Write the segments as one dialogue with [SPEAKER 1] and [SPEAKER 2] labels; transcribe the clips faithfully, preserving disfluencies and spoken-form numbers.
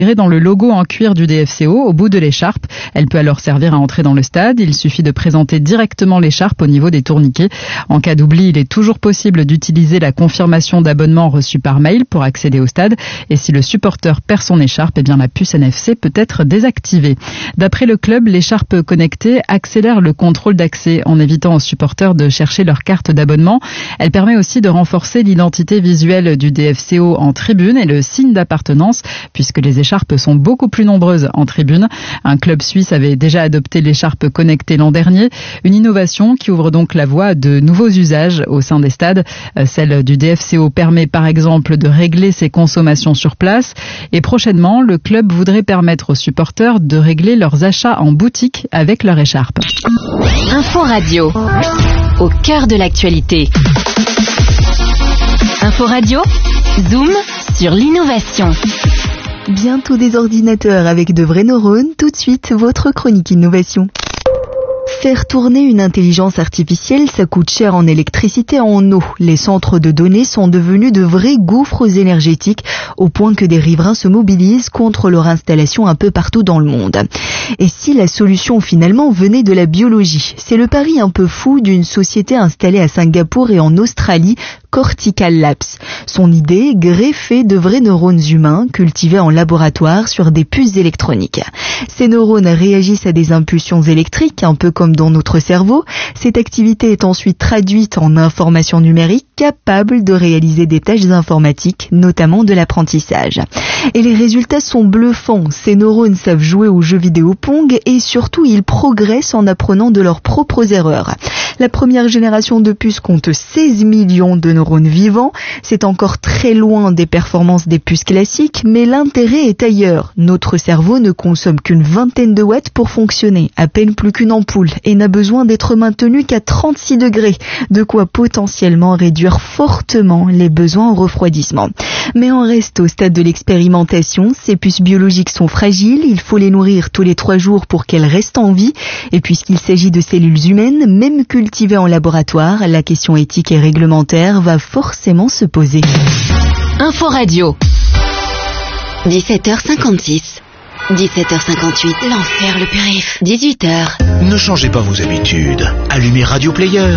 [SPEAKER 1] dans le logo en cuir du D F C O au bout de l'écharpe. Elle peut alors servir à entrer dans le stade. Il suffit de présenter directement l'écharpe au niveau des tourniquets. En cas d'oubli, il est toujours possible d'utiliser la confirmation d'abonnement reçue par mail pour accéder au stade. Et si le supporter perd son écharpe, eh bien la puce N F C peut être désactivée. D'après le club, l'écharpe connectée accélère le contrôle d'accès en évitant aux supporters de chercher leur carte d'abonnement. Elle permet aussi de renforcer l'identité visuelle du D F C O en tribune et le signe d'appartenance, puisque les écharpes sont beaucoup plus nombreuses en tribune. Un club suisse avait déjà adopté l'écharpe connectée l'an dernier, une innovation qui ouvre donc la voie à de nouveaux usages au sein des stades. Celle du D F C O permet par exemple de régler ses consommations sur place et prochainement, le club voudrait permettre aux supporters de régler leurs achats en boutique avec leur écharpe.
[SPEAKER 2] Info Radio, au cœur de l'actualité. Info Radio, Zoom sur l'innovation.
[SPEAKER 3] Bientôt des ordinateurs avec de vrais neurones, tout de suite votre chronique innovation. Faire tourner une intelligence artificielle, ça coûte cher en électricité et en eau. Les centres de données sont devenus de vrais gouffres énergétiques au point que des riverains se mobilisent contre leur installation un peu partout dans le monde. Et si la solution finalement venait de la biologie? C'est le pari un peu fou d'une société installée à Singapour et en Australie, Cortical Labs. Son idée, greffer de vrais neurones humains cultivés en laboratoire sur des puces électroniques. Ces neurones réagissent à des impulsions électriques, un peu comme dans notre cerveau. Cette activité est ensuite traduite en information numérique capable de réaliser des tâches informatiques, notamment de l'apprentissage. Et les résultats sont bluffants. Ces neurones savent jouer aux jeux vidéo Pong et surtout ils progressent en apprenant de leurs propres erreurs. La première génération de puces compte seize millions de neurones vivants. C'est encore très loin des performances des puces classiques, mais l'intérêt est ailleurs. Notre cerveau ne consomme qu'une vingtaine de watts pour fonctionner, à peine plus qu'une ampoule, et n'a besoin d'être maintenu qu'à trente-six degrés, de quoi potentiellement réduire fortement les besoins en refroidissement. Mais on reste au stade de l'expérimentation. Ces puces biologiques sont fragiles, il faut les nourrir tous les trois jours pour qu'elles restent en vie, et puisqu'il s'agit de cellules humaines, même cultivées en laboratoire, la question éthique et réglementaire va forcément se poser.
[SPEAKER 2] Info Radio. dix-sept heures cinquante-six. dix-sept heures cinquante-huit, l'enfer le périph'. dix-huit heures.
[SPEAKER 4] Ne changez pas vos habitudes. Allumez Radio Player.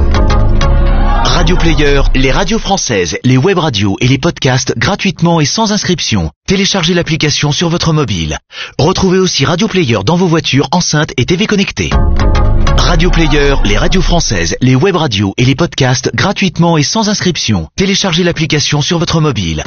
[SPEAKER 4] Radio Player, les radios françaises, les web radios et les podcasts gratuitement et sans inscription. Téléchargez l'application sur votre mobile. Retrouvez aussi Radio Player dans vos voitures, enceintes et T V connectées. Radio Player, les radios françaises, les web radios et les podcasts gratuitement et sans inscription. Téléchargez l'application sur votre mobile.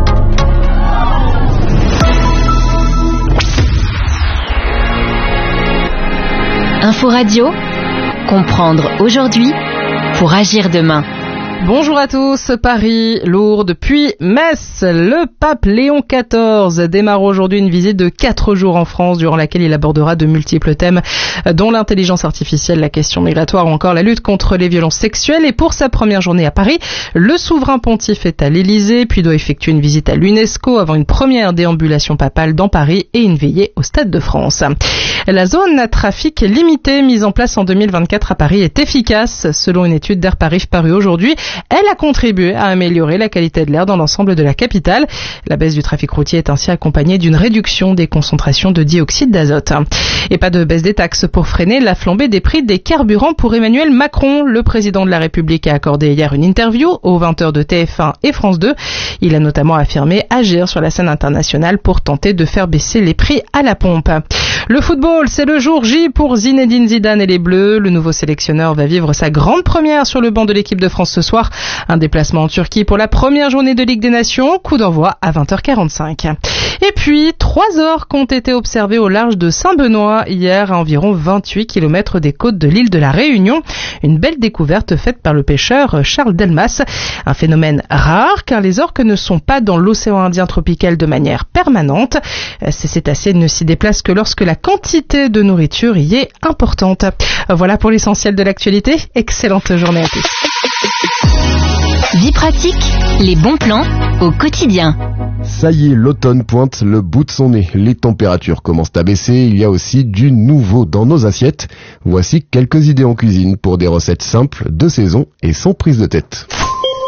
[SPEAKER 2] Info Radio, comprendre aujourd'hui pour agir demain.
[SPEAKER 5] Bonjour à tous, Paris, Lourdes, puis Metz. Le pape Léon quatorze démarre aujourd'hui une visite de quatre jours en France durant laquelle il abordera de multiples thèmes dont l'intelligence artificielle, la question migratoire ou encore la lutte contre les violences sexuelles. Et pour sa première journée à Paris, le souverain pontife est à l'Élysée puis doit effectuer une visite à l'UNESCO avant une première déambulation papale dans Paris et une veillée au Stade de France. La zone à trafic limité mise en place en deux mille vingt-quatre à Paris est efficace. Selon une étude d'Air Paris parue aujourd'hui, elle a contribué à améliorer la qualité de l'air dans l'ensemble de la capitale. La baisse du trafic routier est ainsi accompagnée d'une réduction des concentrations de dioxyde d'azote. Et pas de baisse des taxes pour freiner la flambée des prix des carburants pour Emmanuel Macron. Le président de la République a accordé hier une interview aux vingt heures de T F un et France deux. Il a notamment affirmé agir sur la scène internationale pour tenter de faire baisser les prix à la pompe. Le football, c'est le jour J pour Zinedine Zidane et les Bleus. Le nouveau sélectionneur va vivre sa grande première sur le banc de l'équipe de France ce soir. Un déplacement en Turquie pour la première journée de Ligue des Nations. Coup d'envoi à vingt heures quarante-cinq. Et puis, trois orques ont été observés au large de Saint-Benoît hier à environ vingt-huit kilomètres des côtes de l'île de la Réunion. Une belle découverte faite par le pêcheur Charles Delmas. Un phénomène rare car les orques ne sont pas dans l'océan Indien tropical de manière permanente. Ces cétacés ne s'y déplacent que lorsque la quantité de nourriture y est importante. Voilà pour l'essentiel de l'actualité. Excellente journée à tous.
[SPEAKER 2] Vie pratique, les bons plans au quotidien.
[SPEAKER 6] Ça y est, l'automne pointe le bout de son nez. Les températures commencent à baisser. Il y a aussi du nouveau dans nos assiettes. Voici quelques idées en cuisine pour des recettes simples, de saison et sans prise de tête.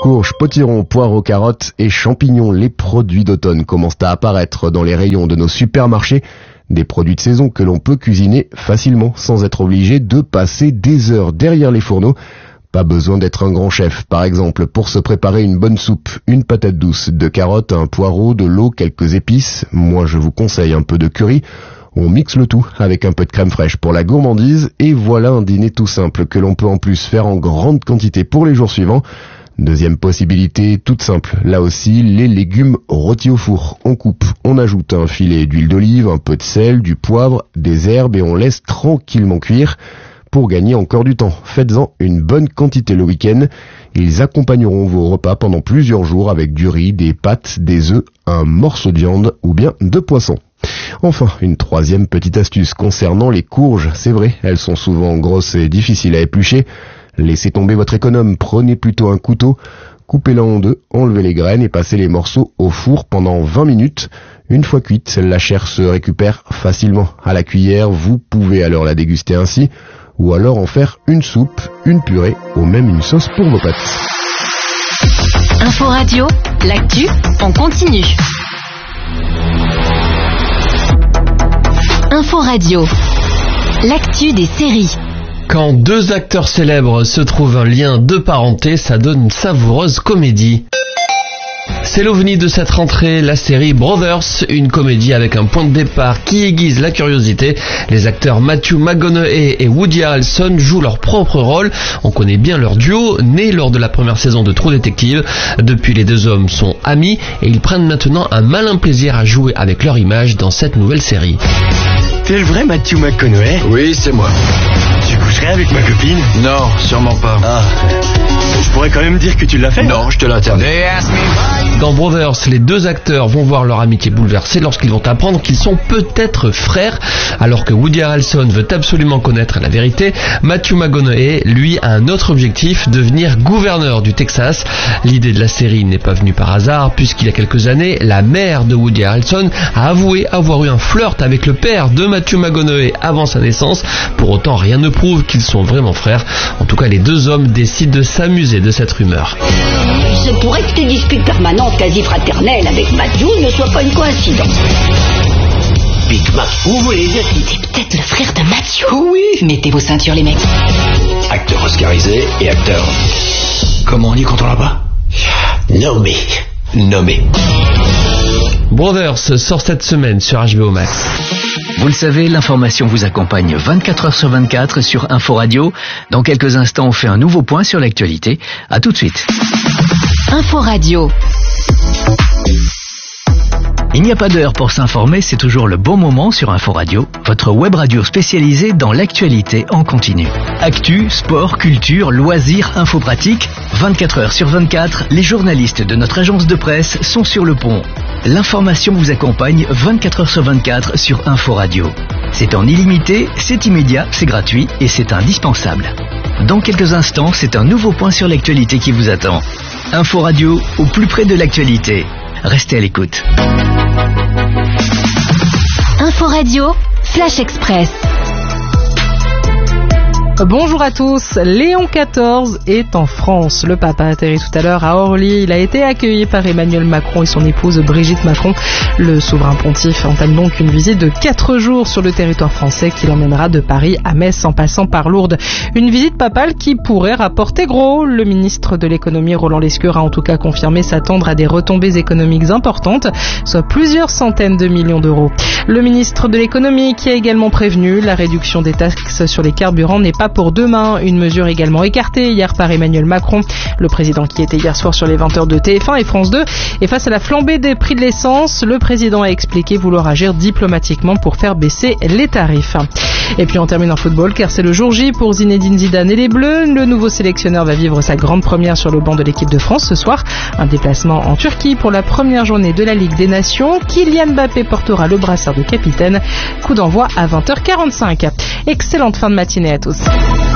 [SPEAKER 6] Courges, potirons, poireaux, carottes et champignons, les produits d'automne commencent à apparaître dans les rayons de nos supermarchés. Des produits de saison que l'on peut cuisiner facilement sans être obligé de passer des heures derrière les fourneaux. Pas besoin d'être un grand chef, par exemple, pour se préparer une bonne soupe, une patate douce, de carottes, un poireau, de l'eau, quelques épices. Moi, je vous conseille un peu de curry. On mixe le tout avec un peu de crème fraîche pour la gourmandise et voilà un dîner tout simple que l'on peut en plus faire en grande quantité pour les jours suivants. Deuxième possibilité, toute simple, là aussi, les légumes rôtis au four. On coupe, on ajoute un filet d'huile d'olive, un peu de sel, du poivre, des herbes et on laisse tranquillement cuire. Pour gagner encore du temps, faites-en une bonne quantité le week-end. Ils accompagneront vos repas pendant plusieurs jours avec du riz, des pâtes, des œufs, un morceau de viande ou bien de poisson. Enfin, une troisième petite astuce concernant les courges. C'est vrai, elles sont souvent grosses et difficiles à éplucher. Laissez tomber votre économe, prenez plutôt un couteau, coupez-la en deux, enlevez les graines et passez les morceaux au four pendant vingt minutes. Une fois cuite, la chair se récupère facilement. À la cuillère, vous pouvez alors la déguster ainsi, ou alors en faire une soupe, une purée, ou même une sauce pour vos pâtes.
[SPEAKER 2] Info Radio, l'actu, on continue. Info Radio, l'actu des séries.
[SPEAKER 7] Quand deux acteurs célèbres se trouvent un lien de parenté, ça donne une savoureuse comédie. C'est l'ovni de cette rentrée, la série Brothers, une comédie avec un point de départ qui aiguise la curiosité. Les acteurs Matthew McConaughey et Woody Harrelson jouent leur propre rôle. On connaît bien leur duo, né lors de la première saison de True Detective. Depuis, les deux hommes sont amis et ils prennent maintenant un malin plaisir à jouer avec leur image dans cette nouvelle série.
[SPEAKER 8] T'es le vrai Matthew McConaughey ?
[SPEAKER 9] Oui, c'est moi.
[SPEAKER 8] Tu coucherais avec ma copine ?
[SPEAKER 9] Non, sûrement pas.
[SPEAKER 8] Ah. Je pourrais quand même dire que tu l'as fait.
[SPEAKER 9] Non, je te l'interdis.
[SPEAKER 7] Dans Brothers, les deux acteurs vont voir leur amitié bouleversée lorsqu'ils vont apprendre qu'ils sont peut-être frères. Alors que Woody Harrelson veut absolument connaître la vérité, Matthew McConaughey, lui, a un autre objectif, devenir gouverneur du Texas. L'idée de la série n'est pas venue par hasard, puisqu'il y a quelques années, la mère de Woody Harrelson a avoué avoir eu un flirt avec le père de Matthew McConaughey avant sa naissance. Pour autant, rien ne prouve qu'ils sont vraiment frères. En tout cas, les deux hommes décident de s'amuser de cette rumeur.
[SPEAKER 10] Il se pourrait que tes disputes permanentes quasi fraternelles avec Matthew ne soient pas une coïncidence.
[SPEAKER 8] Big Mac, vous voulez dire qu'il
[SPEAKER 2] C'est peut-être le frère de Matthew.
[SPEAKER 8] Oui.
[SPEAKER 2] Mettez vos ceintures, les mecs.
[SPEAKER 9] Acteur oscarisé et acteur... Comment on dit quand on l'a pas ?
[SPEAKER 8] Nommé. Nommé.
[SPEAKER 7] Brothers sort cette semaine sur H B O Max.
[SPEAKER 11] Vous le savez, l'information vous accompagne vingt-quatre heures sur vingt-quatre sur Info Radio. Dans quelques instants, on fait un nouveau point sur l'actualité. À tout de suite.
[SPEAKER 2] Info Radio.
[SPEAKER 11] Il n'y a pas d'heure pour s'informer, c'est toujours le bon moment sur Info Radio, votre web radio spécialisée dans l'actualité en continu. Actu, sport, culture, loisirs, info pratique, vingt-quatre heures sur vingt-quatre, les journalistes de notre agence de presse sont sur le pont. L'information vous accompagne vingt-quatre heures sur vingt-quatre sur Info Radio. C'est en illimité, c'est immédiat, c'est gratuit et c'est indispensable. Dans quelques instants, c'est un nouveau point sur l'actualité qui vous attend. Info Radio, au plus près de l'actualité. Restez à l'écoute.
[SPEAKER 2] Info Radio, Flash Express.
[SPEAKER 5] Bonjour à tous, Léon quatorze est en France. Le papa a atterri tout à l'heure à Orly. Il a été accueilli par Emmanuel Macron et son épouse Brigitte Macron. Le souverain pontife entame donc une visite de quatre jours sur le territoire français qui l'emmènera de Paris à Metz en passant par Lourdes. Une visite papale qui pourrait rapporter gros. Le ministre de l'économie Roland Lescure a en tout cas confirmé s'attendre à des retombées économiques importantes, soit plusieurs centaines de millions d'euros. Le ministre de l'économie qui a également prévenu la réduction des taxes sur les carburants n'est pas pour demain, une mesure également écartée hier par Emmanuel Macron, le président qui était hier soir sur les vingt heures de T F un et France deux. Et face à la flambée des prix de l'essence, le président a expliqué vouloir agir diplomatiquement pour faire baisser les tarifs. Et puis on termine en football car c'est le jour J pour Zinedine Zidane et les Bleus. Le nouveau sélectionneur va vivre sa grande première sur le banc de l'équipe de France ce soir. Un déplacement en Turquie pour la première journée de la Ligue des Nations. Kylian Mbappé portera le brassard de capitaine. Coup d'envoi à vingt heures quarante-cinq. Excellente fin de matinée à tous.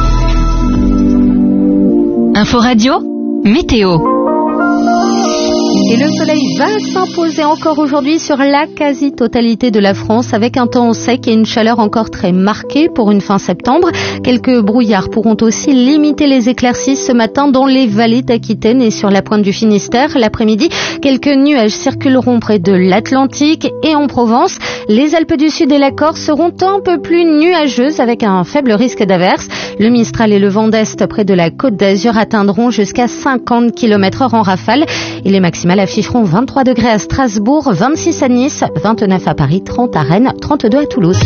[SPEAKER 2] Info Radio, météo.
[SPEAKER 12] Et le soleil va s'imposer encore aujourd'hui sur la quasi-totalité de la France avec un temps sec et une chaleur encore très marquée pour une fin septembre. Quelques brouillards pourront aussi limiter les éclaircies ce matin dans les vallées d'Aquitaine et sur la pointe du Finistère. L'après-midi, quelques nuages circuleront près de l'Atlantique et en Provence. Les Alpes du Sud et la Corse seront un peu plus nuageuses avec un faible risque d'averse. Le Mistral et le vent d'Est près de la Côte d'Azur atteindront jusqu'à cinquante kilomètres heure en rafale. Et les maximales afficheront vingt-trois degrés à Strasbourg, vingt-six à Nice, vingt-neuf à Paris, trente à Rennes, trente-deux à Toulouse.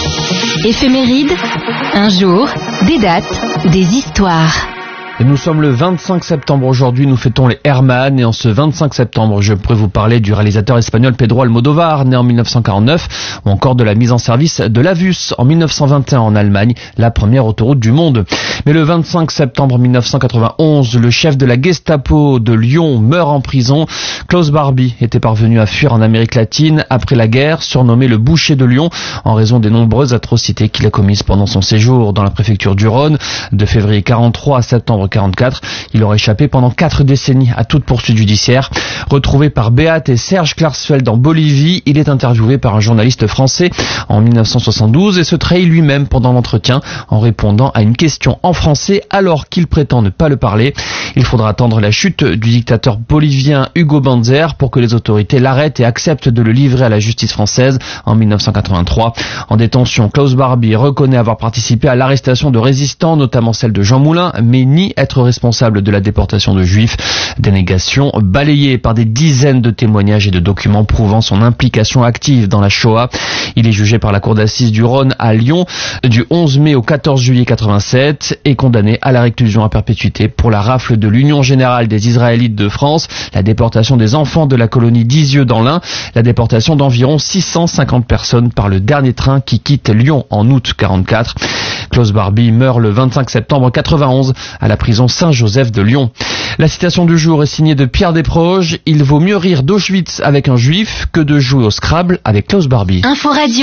[SPEAKER 2] Éphéméride, un jour, des dates, des histoires.
[SPEAKER 7] Et nous sommes le vingt-cinq septembre aujourd'hui, nous fêtons les Hermann et en ce vingt-cinq septembre, je pourrais vous parler du réalisateur espagnol Pedro Almodóvar, né en mille neuf cent quarante-neuf, ou encore de la mise en service de l'Avus en mille neuf cent vingt et un en Allemagne, la première autoroute du monde. Mais le vingt-cinq septembre mille neuf cent quatre-vingt-onze, le chef de la Gestapo de Lyon meurt en prison. Klaus Barbie était parvenu à fuir en Amérique latine après la guerre, surnommé le boucher de Lyon, en raison des nombreuses atrocités qu'il a commises pendant son séjour dans la préfecture du Rhône, de février quarante-trois à septembre quarante-quatre. Il aurait échappé pendant quatre décennies à toute poursuite judiciaire. Retrouvé par Beat et Serge Klarsfeld en Bolivie, il est interviewé par un journaliste français en mille neuf cent soixante-douze et se trahit lui-même pendant l'entretien en répondant à une question en français alors qu'il prétend ne pas le parler. Il faudra attendre la chute du dictateur bolivien Hugo Banzer pour que les autorités l'arrêtent et acceptent de le livrer à la justice française en mille neuf cent quatre-vingt-trois. En détention, Klaus Barbie reconnaît avoir participé à l'arrestation de résistants, notamment celle de Jean Moulin, mais nie être responsable de la déportation de juifs, dénégation balayée par des dizaines de témoignages et de documents prouvant son implication active dans la Shoah. Il est jugé par la cour d'assises du Rhône à Lyon du onze mai au quatorze juillet quatre-vingt-sept et condamné à la réclusion à perpétuité pour la rafle de l'Union Générale des Israélites de France, la déportation des enfants de la colonie d'Isieux dans l'Ain, la déportation d'environ six cent cinquante personnes par le dernier train qui quitte Lyon en août quarante-quatre. Klaus Barbie meurt le vingt-cinq septembre quatre-vingt-onze à la prison Saint-Joseph de Lyon. La citation du jour est signée de Pierre Desproges. Il vaut mieux rire d'Auschwitz avec un juif que de jouer au Scrabble avec Klaus Barbie.
[SPEAKER 2] Info Radio,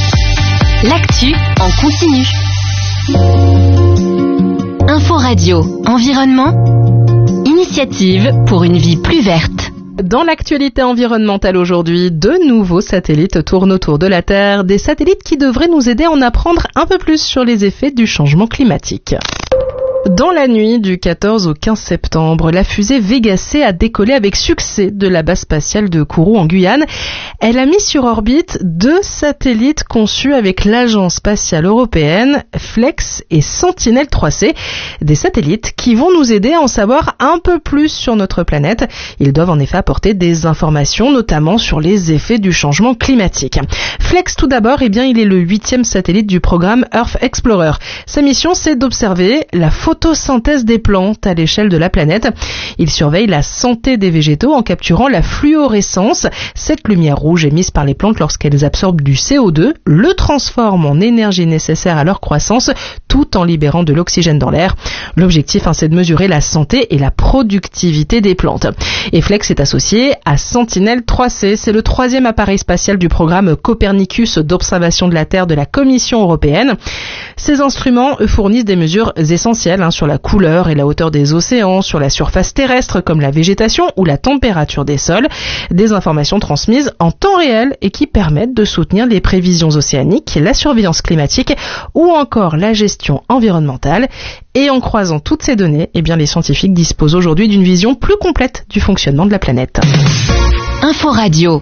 [SPEAKER 2] l'actu en continu. Info Radio, environnement, initiative pour une vie plus verte.
[SPEAKER 5] Dans l'actualité environnementale aujourd'hui, de nouveaux satellites tournent autour de la Terre, des satellites qui devraient nous aider à en apprendre un peu plus sur les effets du changement climatique. Dans la nuit du quatorze au quinze septembre, la fusée Vega C a décollé avec succès de la base spatiale de Kourou en Guyane. Elle a mis sur orbite deux satellites conçus avec l'agence spatiale européenne, Flex et Sentinel trois C, des satellites qui vont nous aider à en savoir un peu plus sur notre planète. Ils doivent en effet apporter des informations, notamment sur les effets du changement climatique. Flex tout d'abord, eh bien, il est le huitième satellite du programme Earth Explorer. Sa mission, c'est d'observer la photosynthèse des plantes à l'échelle de la planète. Il surveille la santé des végétaux en capturant la fluorescence, cette lumière rouge émise par les plantes lorsqu'elles absorbent du C O deux, le transforme en énergie nécessaire à leur croissance, tout en libérant de l'oxygène dans l'air. L'objectif, hein, c'est de mesurer la santé et la productivité des plantes. Et Flex est associé à Sentinel trois C, c'est le troisième appareil spatial du programme Copernicus d'observation de la Terre de la Commission européenne. Ces instruments, eux, fournissent des mesures essentielles hein, sur la couleur et la hauteur des océans, sur la surface terrestre comme la végétation ou la température des sols, des informations transmises en temps réel et qui permettent de soutenir les prévisions océaniques, la surveillance climatique ou encore la gestion environnementale. Et en croisant toutes ces données, eh bien, les scientifiques disposent aujourd'hui d'une vision plus complète du fonctionnement de la planète.
[SPEAKER 2] Info Radio.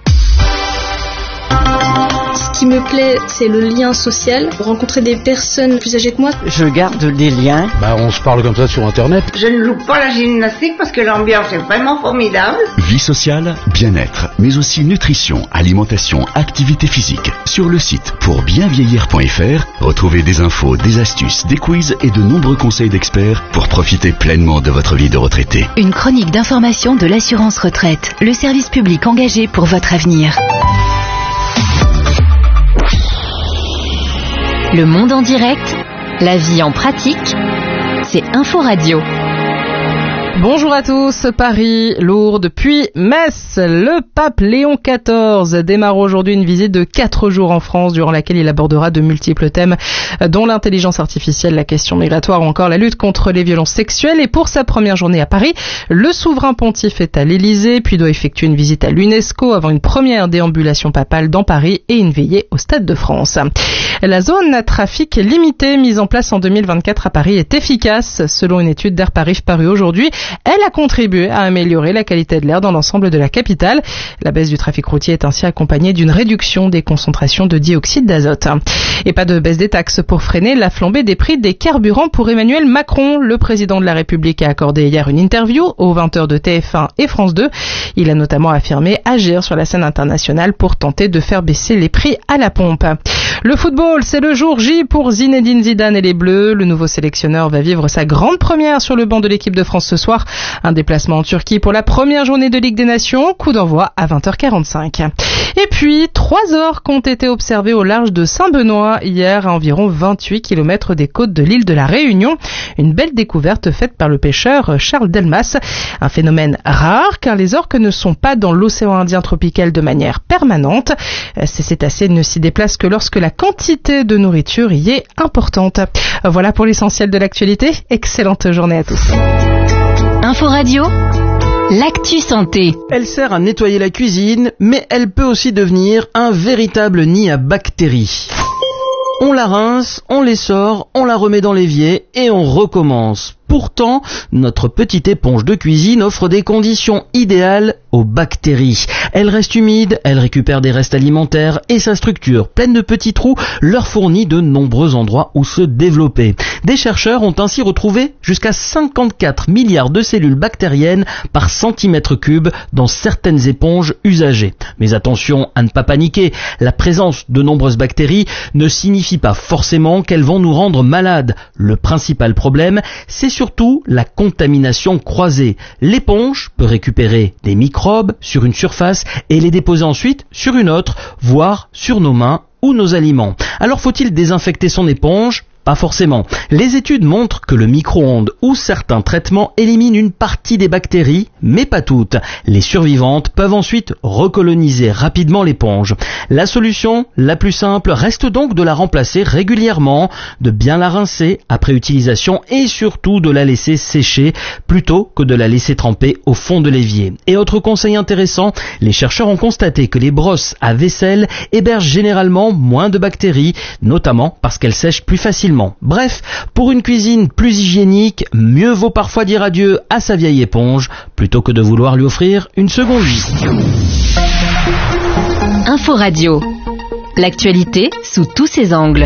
[SPEAKER 13] Ce qui me plaît, c'est le lien social, rencontrer des personnes plus âgées que moi.
[SPEAKER 14] Je garde des liens.
[SPEAKER 15] Bah, on se parle comme ça sur Internet.
[SPEAKER 16] Je ne loupe pas la gymnastique parce que l'ambiance est vraiment formidable.
[SPEAKER 17] Vie sociale, bien-être, mais aussi nutrition, alimentation, activité physique. Sur le site pour bien vieillir point f r, retrouvez des infos, des astuces, des quiz et de nombreux conseils d'experts pour profiter pleinement de votre vie de retraité.
[SPEAKER 2] Une chronique d'information de l'assurance retraite, le service public engagé pour votre avenir. Le monde en direct, la vie en pratique, c'est Info Radio.
[SPEAKER 5] Bonjour à tous, Paris, Lourdes, puis Metz. Le pape Léon quatorze démarre aujourd'hui une visite de quatre jours en France durant laquelle il abordera de multiples thèmes dont l'intelligence artificielle, la question migratoire ou encore la lutte contre les violences sexuelles. Et pour sa première journée à Paris, le souverain pontife est à l'Élysée puis doit effectuer une visite à l'UNESCO avant une première déambulation papale dans Paris et une veillée au Stade de France. La zone à trafic limité mise en place en deux mille vingt-quatre à Paris est efficace. Selon une étude d'Air Paris parue aujourd'hui, elle a contribué à améliorer la qualité de l'air dans l'ensemble de la capitale. La baisse du trafic routier est ainsi accompagnée d'une réduction des concentrations de dioxyde d'azote. Et pas de baisse des taxes pour freiner la flambée des prix des carburants pour Emmanuel Macron. Le président de la République a accordé hier une interview aux vingt heures de T F un et France deux. Il a notamment affirmé agir sur la scène internationale pour tenter de faire baisser les prix à la pompe. Le football, c'est le jour J pour Zinedine Zidane et les Bleus. Le nouveau sélectionneur va vivre sa grande première sur le banc de l'équipe de France ce soir. Un déplacement en Turquie pour la première journée de Ligue des Nations. Coup d'envoi à vingt heures quarante-cinq. Et puis, trois orques ont été observés au large de Saint-Benoît hier à environ vingt-huit kilomètres des côtes de l'île de la Réunion. Une belle découverte faite par le pêcheur Charles Delmas. Un phénomène rare car les orques ne sont pas dans l'océan Indien tropical de manière permanente. Ces cétacés ne s'y déplacent que lorsque la quantité de nourriture y est importante. Voilà pour l'essentiel de l'actualité. Excellente journée à tous.
[SPEAKER 2] Info Radio, l'actu santé.
[SPEAKER 14] Elle sert à nettoyer la cuisine, mais elle peut aussi devenir un véritable nid à bactéries. On la rince, on les sort, on la remet dans l'évier et on recommence. Pourtant, notre petite éponge de cuisine offre des conditions idéales aux bactéries. Elle reste humide, elle récupère des restes alimentaires et sa structure, pleine de petits trous, leur fournit de nombreux endroits où se développer. Des chercheurs ont ainsi retrouvé jusqu'à cinquante-quatre milliards de cellules bactériennes par centimètre cube dans certaines éponges usagées. Mais attention à ne pas paniquer, la présence de nombreuses bactéries ne signifie pas forcément qu'elles vont nous rendre malades. Le principal problème, c'est surtout la contamination croisée. L'éponge peut récupérer des microbes sur une surface et les déposer ensuite sur une autre, voire sur nos mains ou nos aliments. Alors faut-il désinfecter son éponge ? Pas forcément. Les études montrent que le micro-ondes ou certains traitements éliminent une partie des bactéries, mais pas toutes. Les survivantes peuvent ensuite recoloniser rapidement l'éponge. La solution la plus simple reste donc de la remplacer régulièrement, de bien la rincer après utilisation et surtout de la laisser sécher plutôt que de la laisser tremper au fond de l'évier. Et autre conseil intéressant, les chercheurs ont constaté que les brosses à vaisselle hébergent généralement moins de bactéries, notamment parce qu'elles sèchent plus facilement. Bref, pour une cuisine plus hygiénique, mieux vaut parfois dire adieu à sa vieille éponge plutôt que de vouloir lui offrir une seconde vie.
[SPEAKER 2] Info Radio, l'actualité sous tous ses angles.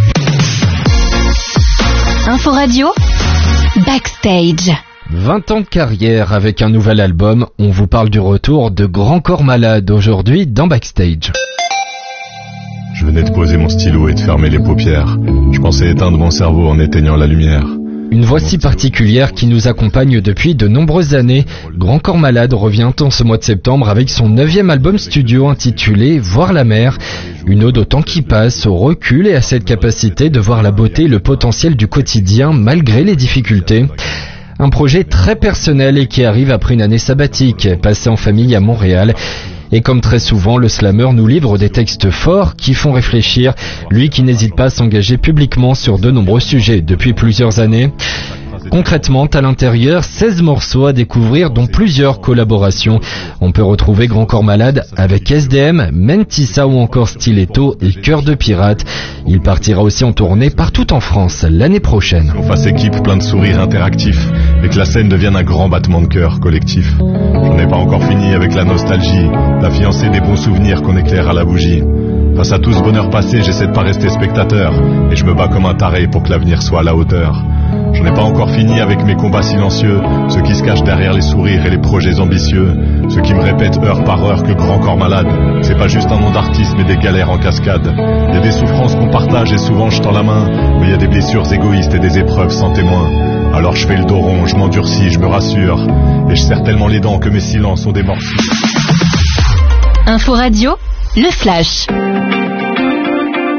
[SPEAKER 2] Info Radio, Backstage.
[SPEAKER 18] vingt ans de carrière avec un nouvel album, on vous parle du retour de Grand Corps Malade aujourd'hui dans Backstage.
[SPEAKER 19] Je venais de poser mon stylo et de fermer les paupières. Je pensais éteindre mon cerveau en éteignant la lumière.
[SPEAKER 18] Une voix si particulière qui nous accompagne depuis de nombreuses années. Grand Corps Malade revient en ce mois de septembre avec son neuvième album studio intitulé Voir la mer. Une ode au temps qui passe, au recul et à cette capacité de voir la beauté et le potentiel du quotidien malgré les difficultés. Un projet très personnel et qui arrive après une année sabbatique passée en famille à Montréal. Et comme très souvent, le slammer nous livre des textes forts qui font réfléchir, lui qui n'hésite pas à s'engager publiquement sur de nombreux sujets depuis plusieurs années. Concrètement, à l'intérieur, seize morceaux à découvrir, dont plusieurs collaborations. On peut retrouver Grand Corps Malade avec S D M, Mentissa ou encore Stiletto et Cœur de Pirate. Il partira aussi en tournée partout en France l'année prochaine.
[SPEAKER 19] Qu'on fasse équipe, plein de sourires interactifs, et que la scène devienne un grand battement de cœur collectif. J'en ai pas encore fini avec la nostalgie, la fiancée des bons souvenirs qu'on éclaire à la bougie. Face à tout ce bonheur passé, j'essaie de pas rester spectateur, et je me bats comme un taré pour que l'avenir soit à la hauteur. J'en ai pas encore fini avec mes combats silencieux, ceux qui se cachent derrière les sourires et les projets ambitieux, ceux qui me répètent heure par heure que Grand Corps Malade, c'est pas juste un nom d'artiste mais des galères en cascade. Il y a des souffrances qu'on partage et souvent je tends la main, mais il y a des blessures égoïstes et des épreuves sans témoin. Alors je fais le dos rond, je m'endurcis, je me rassure, et je serre tellement les dents que mes silences sont des morsures.
[SPEAKER 2] Info Radio, le flash.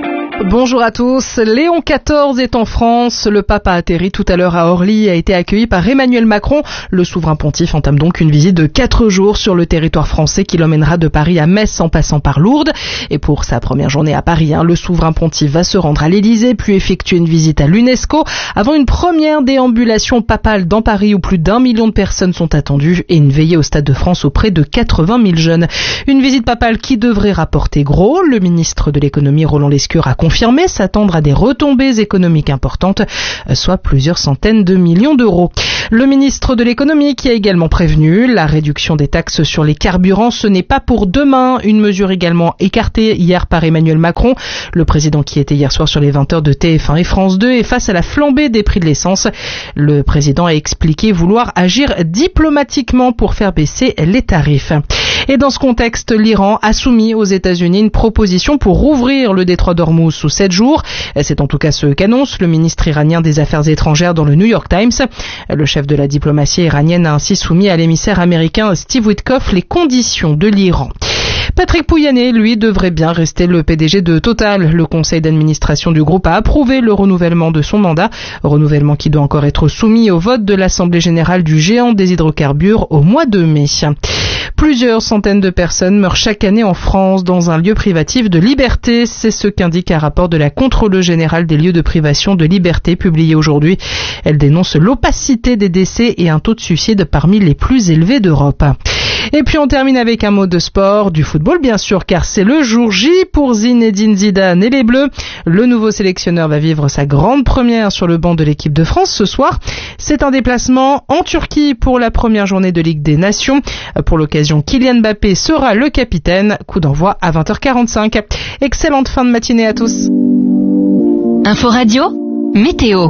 [SPEAKER 5] Bonjour à tous. Léon quatorze est en France. Le pape a atterri tout à l'heure à Orly et a été accueilli par Emmanuel Macron. Le souverain pontife entame donc une visite de quatre jours sur le territoire français qui l'emmènera de Paris à Metz en passant par Lourdes. Et pour sa première journée à Paris, hein, le souverain pontife va se rendre à l'Élysée puis effectuer une visite à l'UNESCO avant une première déambulation papale dans Paris où plus d'un million de personnes sont attendues et une veillée au Stade de France auprès de quatre-vingt mille jeunes. Une visite papale qui devrait rapporter gros. Le ministre de l'économie Roland Lescure a confirmé s'attendre à des retombées économiques importantes, soit plusieurs centaines de millions d'euros. Le ministre de l'économie qui a également prévenu la réduction des taxes sur les carburants, ce n'est pas pour demain, une mesure également écartée hier par Emmanuel Macron, le président qui était hier soir sur les vingt heures de T F un et France deux et face à la flambée des prix de l'essence. Le président a expliqué vouloir agir diplomatiquement pour faire baisser les tarifs. Et dans ce contexte, l'Iran a soumis aux États-Unis une proposition pour rouvrir le détroit d'Ormuz sous sept jours. C'est en tout cas ce qu'annonce le ministre iranien des Affaires étrangères dans le New York Times. Le chef de la diplomatie iranienne a ainsi soumis à l'émissaire américain Steve Witkoff les conditions de l'Iran. Patrick Pouyanné, lui, devrait bien rester le P D G de Total. Le conseil d'administration du groupe a approuvé le renouvellement de son mandat, renouvellement qui doit encore être soumis au vote de l'Assemblée générale du géant des hydrocarbures au mois de mai. Plusieurs centaines de personnes meurent chaque année en France dans un lieu privatif de liberté. C'est ce qu'indique un rapport de la Contrôleuse générale des lieux de privation de liberté publié aujourd'hui. Elle dénonce l'opacité des décès et un taux de suicide parmi les plus élevés d'Europe. Et puis on termine avec un mot de sport, du football bien sûr, car c'est le jour J pour Zinedine Zidane et les Bleus. Le nouveau sélectionneur va vivre sa grande première sur le banc de l'équipe de France ce soir. C'est un déplacement en Turquie pour la première journée de Ligue des Nations. Pour l'occasion, Kylian Mbappé sera le capitaine. Coup d'envoi à vingt heures quarante-cinq. Excellente fin de matinée à tous.
[SPEAKER 2] Info Radio, météo.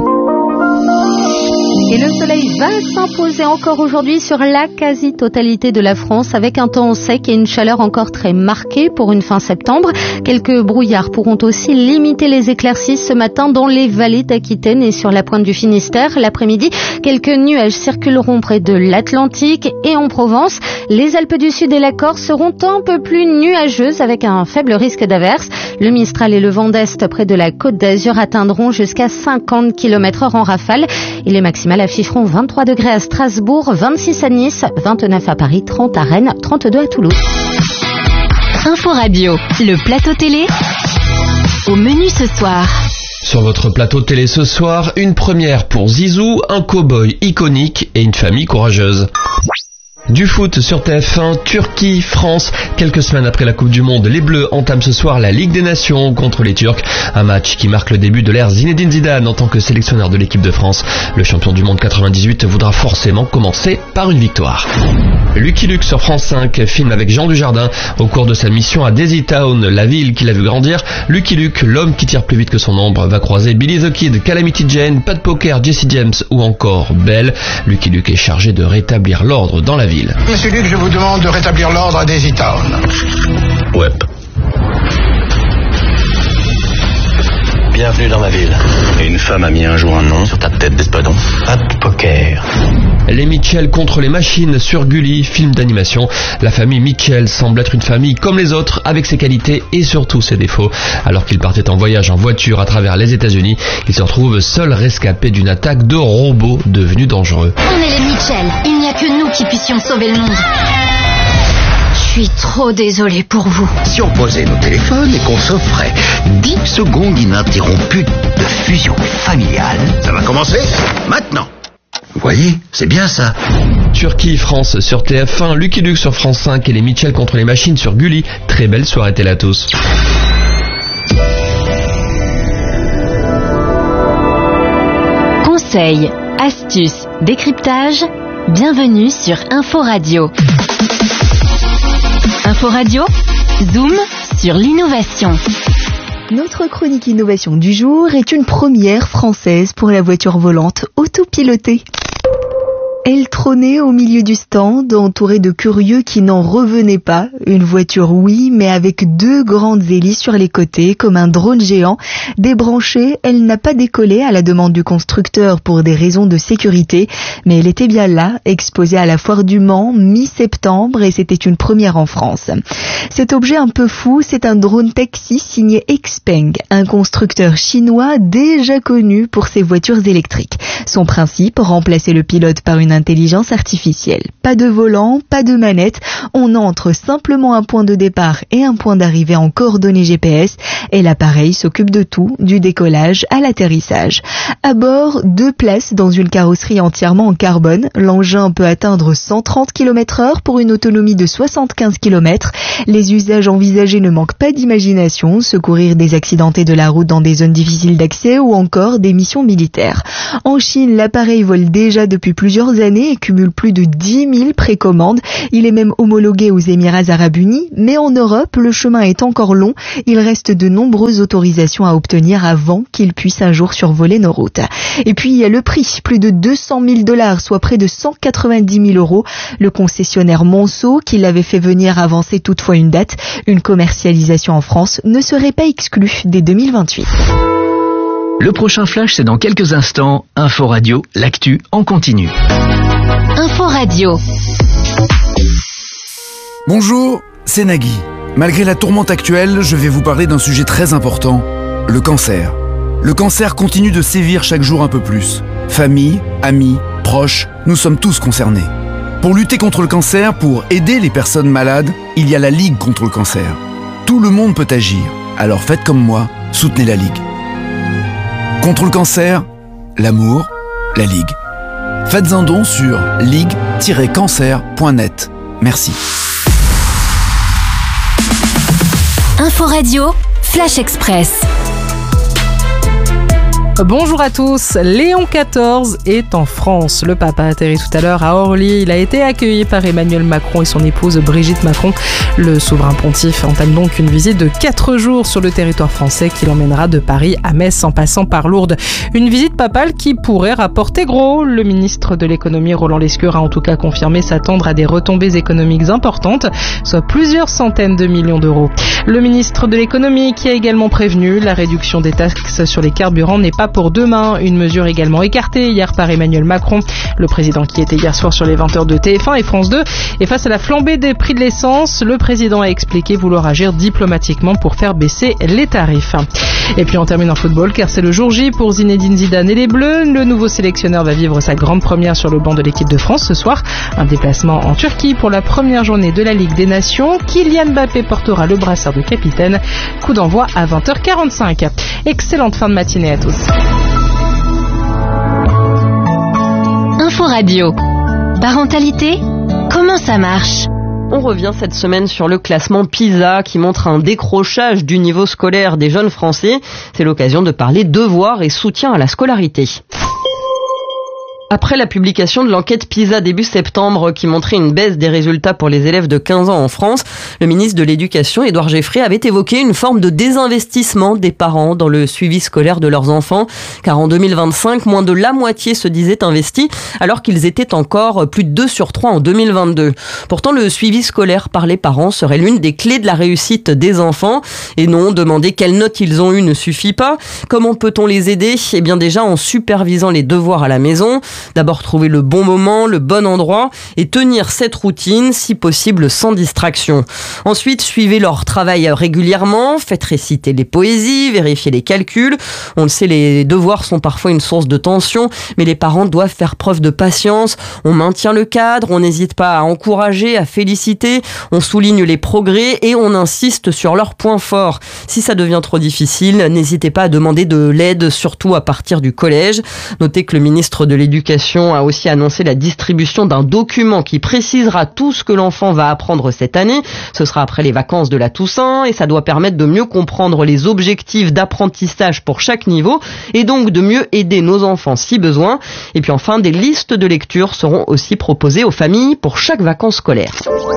[SPEAKER 12] Et le soleil va s'imposer encore aujourd'hui sur la quasi-totalité de la France avec un temps sec et une chaleur encore très marquée pour une fin septembre. Quelques brouillards pourront aussi limiter les éclaircies ce matin dans les vallées d'Aquitaine et sur la pointe du Finistère. L'après-midi, quelques nuages circuleront près de l'Atlantique et en Provence. Les Alpes du Sud et la Corse seront un peu plus nuageuses avec un faible risque d'averse. Le Mistral et le vent d'Est près de la Côte d'Azur atteindront jusqu'à cinquante kilomètres heure en rafale. Et les maximales afficheront vingt-trois degrés à Strasbourg, vingt-six à Nice, vingt-neuf à Paris, trente à Rennes, trente-deux à Toulouse.
[SPEAKER 2] Info Radio, le plateau télé, au menu ce soir.
[SPEAKER 7] Sur votre plateau télé ce soir, une première pour Zizou, un cow-boy iconique et une famille courageuse. Du foot sur T F un, Turquie, France. Quelques semaines après la Coupe du Monde, les Bleus entament ce soir la Ligue des Nations contre les Turcs. Un match qui marque le début de l'ère Zinedine Zidane en tant que sélectionneur de l'équipe de France. Le champion du monde quatre-vingt-dix-huit voudra forcément commencer par une victoire. Lucky Luke sur France cinq, film avec Jean Dujardin. Au cours de sa mission à Daisy Town, la ville qu'il a vu grandir, Lucky Luke, l'homme qui tire plus vite que son ombre, va croiser Billy the Kid, Calamity Jane, Pat Poker, Jesse James ou encore Belle. Lucky Luke est chargé de rétablir l'ordre dans la ville.
[SPEAKER 20] Monsieur Luc, je vous demande de rétablir l'ordre à Daisy Town.
[SPEAKER 8] Ouais. Bienvenue dans ma ville. Et une femme a mis un jour un nom sur ta tête d'espadon. Pat Poker.
[SPEAKER 7] Les Mitchell contre les machines sur Gulli, film d'animation. La famille Mitchell semble être une famille comme les autres, avec ses qualités et surtout ses défauts. Alors qu'ils partaient en voyage en voiture à travers les États-Unis, ils se retrouvent seuls rescapés d'une attaque de robots devenus dangereux.
[SPEAKER 2] On est les Mitchell, il n'y a que nous qui puissions sauver le monde. Je suis trop désolée pour vous.
[SPEAKER 21] Si on posait nos téléphones et qu'on s'offrait dix secondes ininterrompues de fusion familiale, ça va commencer maintenant. Vous voyez, c'est bien ça.
[SPEAKER 7] Turquie, France sur T F un, Lucky Luke sur France cinq et les Mitchell contre les machines sur Gulli. Très belle soirée télé à tous.
[SPEAKER 2] Conseils, astuces, décryptage, bienvenue sur Info Radio. Info Radio, zoom sur l'innovation.
[SPEAKER 3] Notre chronique innovation du jour est une première française pour la voiture volante autopilotée. Elle trônait au milieu du stand, entourée de curieux qui n'en revenaient pas. Une voiture, oui, mais avec deux grandes hélices sur les côtés, comme un drone géant. Débranchée, elle n'a pas décollé à la demande du constructeur pour des raisons de sécurité, mais elle était bien là, exposée à la foire du Mans, mi-septembre, et c'était une première en France. Cet objet un peu fou, c'est un drone taxi signé Xpeng, un constructeur chinois déjà connu pour ses voitures électriques. Son principe, remplacer le pilote par une intelligence artificielle. Pas de volant, pas de manette, on entre simplement un point de départ et un point d'arrivée en coordonnées G P S et l'appareil s'occupe de tout, du décollage à l'atterrissage. À bord, deux places dans une carrosserie entièrement en carbone. L'engin peut atteindre cent trente kilomètres heure pour une autonomie de soixante-quinze kilomètres. Les usages envisagés ne manquent pas d'imagination, secourir des accidentés de la route dans des zones difficiles d'accès ou encore des missions militaires. En Chine, l'appareil vole déjà depuis plusieurs années et cumule plus de dix mille précommandes. Il est même homologué aux Émirats Arabes Unis, mais en Europe, le chemin est encore long. Il reste de nombreuses autorisations à obtenir avant qu'il puisse un jour survoler nos routes. Et puis, il y a le prix, plus de deux cent mille dollars, soit près de cent quatre-vingt-dix mille euros. Le concessionnaire Monceau, qui l'avait fait venir avancer toutefois une date, une commercialisation en France ne serait pas exclue dès deux mille vingt-huit.
[SPEAKER 11] Le prochain flash, c'est dans quelques instants. Info Radio, l'actu en continu.
[SPEAKER 2] Info Radio.
[SPEAKER 1] Bonjour, c'est Nagui. Malgré la tourmente actuelle, je vais vous parler d'un sujet très important, le cancer. Le cancer continue de sévir chaque jour un peu plus. Famille, amis, proches, nous sommes tous concernés. Pour lutter contre le cancer, pour aider les personnes malades, il y a la Ligue contre le cancer. Tout le monde peut agir, alors faites comme moi, soutenez la Ligue. Contre le cancer, l'amour, la Ligue. Faites un don sur ligue tiret cancer point net. Merci.
[SPEAKER 2] Info Radio, Flash Express.
[SPEAKER 5] Bonjour à tous, Léon quatorze est en France. Le pape a atterri tout à l'heure à Orly. Il a été accueilli par Emmanuel Macron et son épouse Brigitte Macron. Le souverain pontife entame donc une visite de quatre jours sur le territoire français qui l'emmènera de Paris à Metz en passant par Lourdes. Une visite papale qui pourrait rapporter gros. Le ministre de l'économie Roland Lescure a en tout cas confirmé s'attendre à des retombées économiques importantes, soit plusieurs centaines de millions d'euros. Le ministre de l'économie qui a également prévenu la réduction des taxes sur les carburants n'est pas pour demain, une mesure également écartée hier par Emmanuel Macron, le président qui était hier soir sur les vingt heures de T F un et France deux. Et face à la flambée des prix de l'essence, le président a expliqué vouloir agir diplomatiquement pour faire baisser les tarifs. Et puis on termine en football car c'est le jour J pour Zinedine Zidane et les Bleus. Le nouveau sélectionneur va vivre sa grande première sur le banc de l'équipe de France ce soir. Un déplacement en Turquie pour la première journée de la Ligue des Nations. Kylian Mbappé portera le brassard de capitaine. Coup d'envoi à vingt heures quarante-cinq. Excellente fin de matinée à tous.
[SPEAKER 2] Info Radio. Parentalité, comment ça marche ?
[SPEAKER 22] On revient cette semaine sur le classement PISA qui montre un décrochage du niveau scolaire des jeunes Français. C'est l'occasion de parler devoirs et soutien à la scolarité. Après la publication de l'enquête PISA début septembre qui montrait une baisse des résultats pour les élèves de quinze ans en France, le ministre de l'Éducation, Édouard Geffray, avait évoqué une forme de désinvestissement des parents dans le suivi scolaire de leurs enfants, car en deux mille vingt-cinq, moins de la moitié se disaient investis, alors qu'ils étaient encore plus de deux sur trois en deux mille vingt-deux. Pourtant, le suivi scolaire par les parents serait l'une des clés de la réussite des enfants. Et non, demander quelles notes ils ont eues ne suffit pas. Comment peut-on les aider ? Eh bien déjà en supervisant les devoirs à la maison. D'abord trouver le bon moment, le bon endroit et tenir cette routine, si possible sans distraction. Ensuite, suivez leur travail régulièrement, faites réciter les poésies, vérifiez les calculs. On le sait, les devoirs sont parfois une source de tension, mais les parents doivent faire preuve de patience. On maintient le cadre, on n'hésite pas à encourager, à féliciter, on souligne les progrès et on insiste sur leurs points forts. Si ça devient trop difficile, n'hésitez pas à demander de l'aide, surtout à partir du collège. Notez que le ministre de l'Éducation a aussi annoncé la distribution d'un document qui précisera tout ce que l'enfant va apprendre cette année. Ce sera après les vacances de la Toussaint et ça doit permettre de mieux comprendre les objectifs d'apprentissage pour chaque niveau et donc de mieux aider nos enfants si besoin. Et puis enfin, des listes de lecture seront aussi proposées aux familles pour chaque vacances scolaires.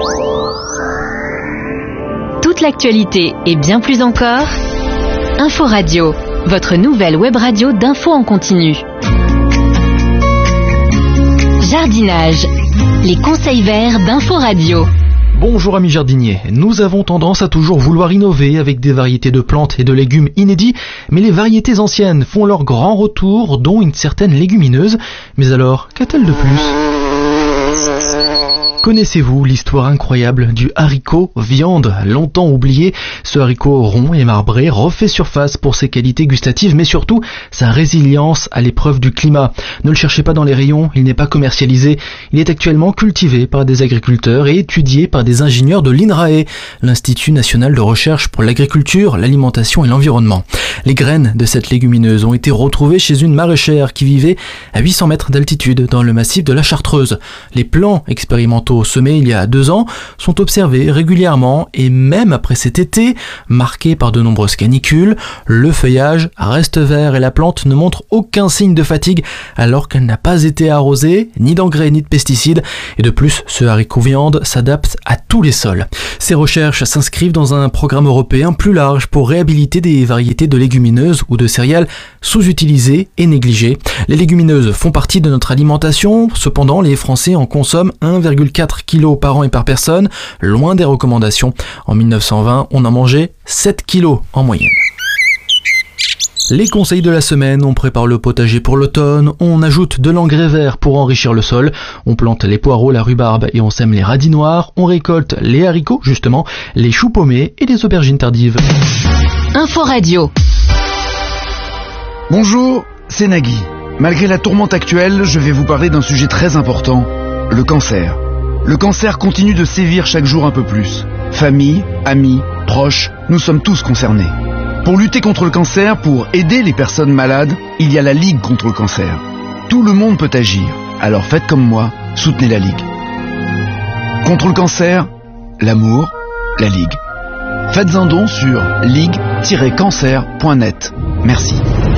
[SPEAKER 2] Toute l'actualité et bien plus encore, Info Radio, votre nouvelle web radio d'infos en continu. Jardinage. Les conseils verts d'Info Radio.
[SPEAKER 4] Bonjour amis jardiniers, nous avons tendance à toujours vouloir innover avec des variétés de plantes et de légumes inédits, mais les variétés anciennes font leur grand retour, dont une certaine légumineuse. Mais alors, qu'a-t-elle de plus ? Connaissez-vous l'histoire incroyable du haricot viande, longtemps oublié? Ce haricot rond et marbré refait surface pour ses qualités gustatives, mais surtout sa résilience à l'épreuve du climat. Ne le cherchez pas dans les rayons, il n'est pas commercialisé. Il est actuellement cultivé par des agriculteurs et étudié par des ingénieurs de l'I N R A E, l'Institut National de Recherche pour l'Agriculture, l'Alimentation et l'Environnement. Les graines de cette légumineuse ont été retrouvées chez une maraîchère qui vivait à huit cents mètres d'altitude dans le massif de la Chartreuse. Les plants expérimentaux semés il y a deux ans sont observés régulièrement et même après cet été, marqué par de nombreuses canicules, le feuillage reste vert et la plante ne montre aucun signe de fatigue alors qu'elle n'a pas été arrosée, ni d'engrais ni de pesticides. Et de plus, ce haricot viande s'adapte à tous les sols. Ces recherches s'inscrivent dans un programme européen plus large pour réhabiliter des variétés de légumineuses ou de céréales sous-utilisées et négligées. Les légumineuses font partie de notre alimentation, cependant les Français en consomment un virgule quatre kilos par an et par personne, loin des recommandations. En mille neuf cent vingt, on en mangeait sept kilos en moyenne. Les conseils de la semaine, on prépare le potager pour l'automne, on ajoute de l'engrais vert pour enrichir le sol, on plante les poireaux, la rhubarbe et on sème les radis noirs, on récolte les haricots justement, les choux paumés et les aubergines tardives.
[SPEAKER 2] Info Radio.
[SPEAKER 1] Bonjour, c'est Nagui. Malgré la tourmente actuelle, je vais vous parler d'un sujet très important, le cancer. Le cancer continue de sévir chaque jour un peu plus. Famille, amis, proches, nous sommes tous concernés. Pour lutter contre le cancer, pour aider les personnes malades, il y a la Ligue contre le cancer. Tout le monde peut agir, alors faites comme moi, soutenez la Ligue. Contre le cancer, l'amour, la Ligue. Faites un don sur ligue tiret cancer point net. Merci.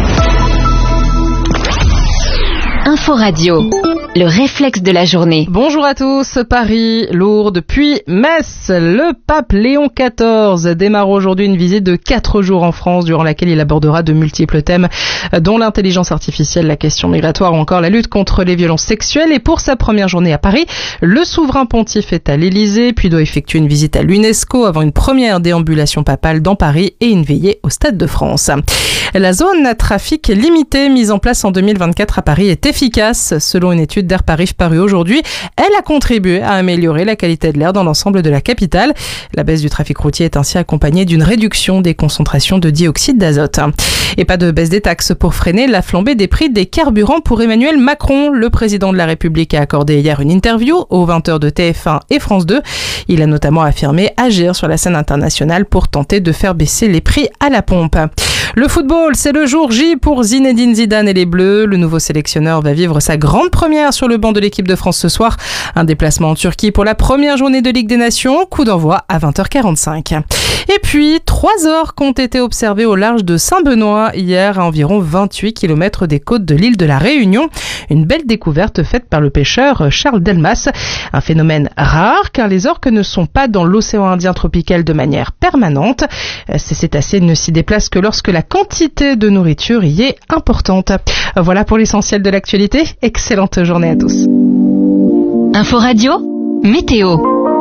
[SPEAKER 2] Info Radio. Le réflexe de la journée.
[SPEAKER 5] Bonjour à tous, Paris, Lourdes, puis Metz. Le pape Léon quatorze démarre aujourd'hui une visite de quatre jours en France durant laquelle il abordera de multiples thèmes dont l'intelligence artificielle, la question migratoire ou encore la lutte contre les violences sexuelles. Et pour sa première journée à Paris, le souverain pontife est à l'Élysée, puis doit effectuer une visite à l'UNESCO avant une première déambulation papale dans Paris et une veillée au Stade de France. La zone à trafic limité mise en place en deux mille vingt-quatre à Paris est efficace. Selon une étude d'Air Paris parue aujourd'hui, elle a contribué à améliorer la qualité de l'air dans l'ensemble de la capitale. La baisse du trafic routier est ainsi accompagnée d'une réduction des concentrations de dioxyde d'azote. Et pas de baisse des taxes pour freiner la flambée des prix des carburants pour Emmanuel Macron. Le président de la République a accordé hier une interview aux vingt heures de T F un et France deux. Il a notamment affirmé agir sur la scène internationale pour tenter de faire baisser les prix à la pompe. Le football, c'est le jour J pour Zinedine Zidane et les Bleus. Le nouveau sélectionneur va vivre sa grande première sur le banc de l'équipe de France ce soir. Un déplacement en Turquie pour la première journée de Ligue des Nations. Coup d'envoi à vingt heures quarante-cinq. Et puis, trois orques ont été observés au large de Saint-Benoît hier à environ vingt-huit kilomètres des côtes de l'île de la Réunion. Une belle découverte faite par le pêcheur Charles Delmas. Un phénomène rare car les orques ne sont pas dans l'océan Indien tropical de manière permanente. Ces cétacés ne s'y déplacent que lorsque la quantité de nourriture y est importante. Voilà pour l'essentiel de l'actualité. Excellente journée à tous.
[SPEAKER 2] Info Radio, météo.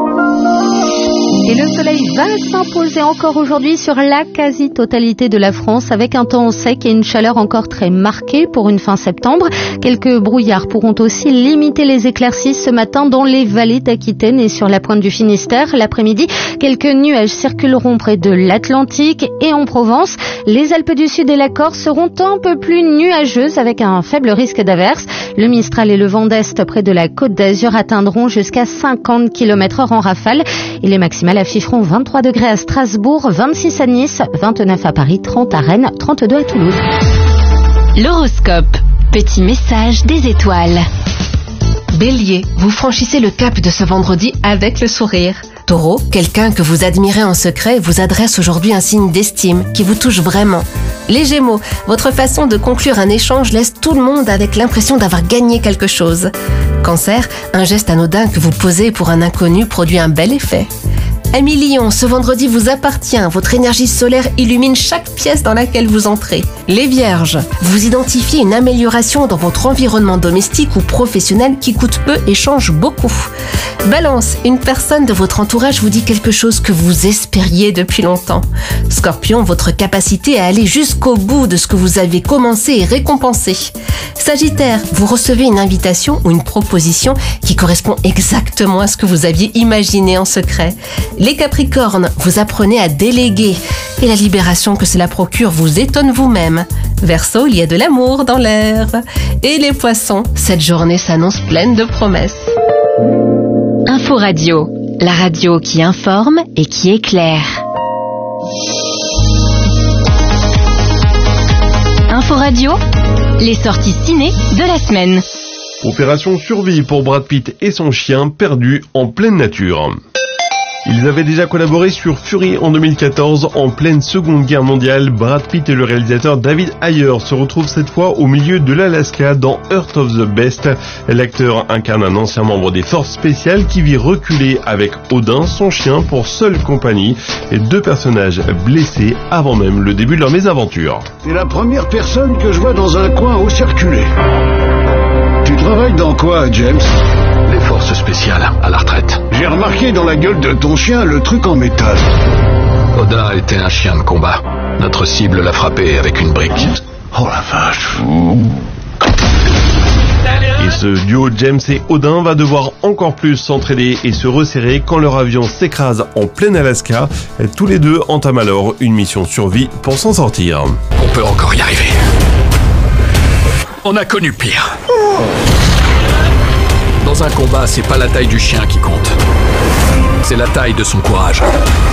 [SPEAKER 12] Et le soleil va s'imposer encore aujourd'hui sur la quasi-totalité de la France avec un temps sec et une chaleur encore très marquée pour une fin septembre. Quelques brouillards pourront aussi limiter les éclaircies ce matin dans les vallées d'Aquitaine et sur la pointe du Finistère. L'après-midi, quelques nuages circuleront près de l'Atlantique et en Provence. Les Alpes du Sud et la Corse seront un peu plus nuageuses avec un faible risque d'averse. Le Mistral et le vent d'Est près de la Côte d'Azur atteindront jusqu'à cinquante kilomètres heure en rafale. Et les maximales afficheront vingt-trois degrés à Strasbourg, vingt-six à Nice, vingt-neuf à Paris, trente à Rennes, trente-deux à Toulouse.
[SPEAKER 2] L'horoscope. Petit message des étoiles.
[SPEAKER 6] Bélier, vous franchissez le cap de ce vendredi avec le sourire. Taureau, quelqu'un que vous admirez en secret vous adresse aujourd'hui un signe d'estime qui vous touche vraiment. Les Gémeaux, votre façon de conclure un échange laisse tout le monde avec l'impression d'avoir gagné quelque chose. Cancer, un geste anodin que vous posez pour un inconnu produit un bel effet. Amis Lion, ce vendredi vous appartient. Votre énergie solaire illumine chaque pièce dans laquelle vous entrez. Les Vierges, vous identifiez une amélioration dans votre environnement domestique ou professionnel qui coûte peu et change beaucoup. Balance, une personne de votre entourage vous dit quelque chose que vous espériez depuis longtemps. Scorpion, votre capacité à aller jusqu'au bout de ce que vous avez commencé est récompensée. Sagittaire, vous recevez une invitation ou une proposition qui correspond exactement à ce que vous aviez imaginé en secret. Les Capricornes, vous apprenez à déléguer et la libération que cela procure vous étonne vous-même. Verseau, il y a de l'amour dans l'air. Et les Poissons, cette journée s'annonce pleine de promesses.
[SPEAKER 2] Info Radio, la radio qui informe et qui éclaire. Info Radio, les sorties ciné de la semaine.
[SPEAKER 9] Opération survie pour Brad Pitt et son chien perdus en pleine nature. Ils avaient déjà collaboré sur Fury en deux mille quatorze, en pleine Seconde Guerre mondiale. Brad Pitt et le réalisateur David Ayer se retrouvent cette fois au milieu de l'Alaska dans Earth of the Best. L'acteur incarne un ancien membre des forces spéciales qui vit reculer avec Odin, son chien, pour seule compagnie, et deux personnages blessés avant même le début de leur mésaventure.
[SPEAKER 21] C'est la première personne que je vois dans un coin où circuler. Tu travailles dans quoi, James ?
[SPEAKER 10] Les forces spéciales, à la retraite.
[SPEAKER 21] J'ai remarqué dans la gueule de ton chien le truc en métal.
[SPEAKER 10] Odin était un chien de combat. Notre cible l'a frappé avec une brique.
[SPEAKER 21] Oh la vache.
[SPEAKER 9] Et ce duo James et Odin va devoir encore plus s'entraider et se resserrer quand leur avion s'écrase en plein Alaska. Tous les deux entament alors une mission survie pour s'en sortir.
[SPEAKER 10] On peut encore y arriver. On a connu pire. Dans un combat, c'est pas la taille du chien qui compte. C'est la taille de son courage.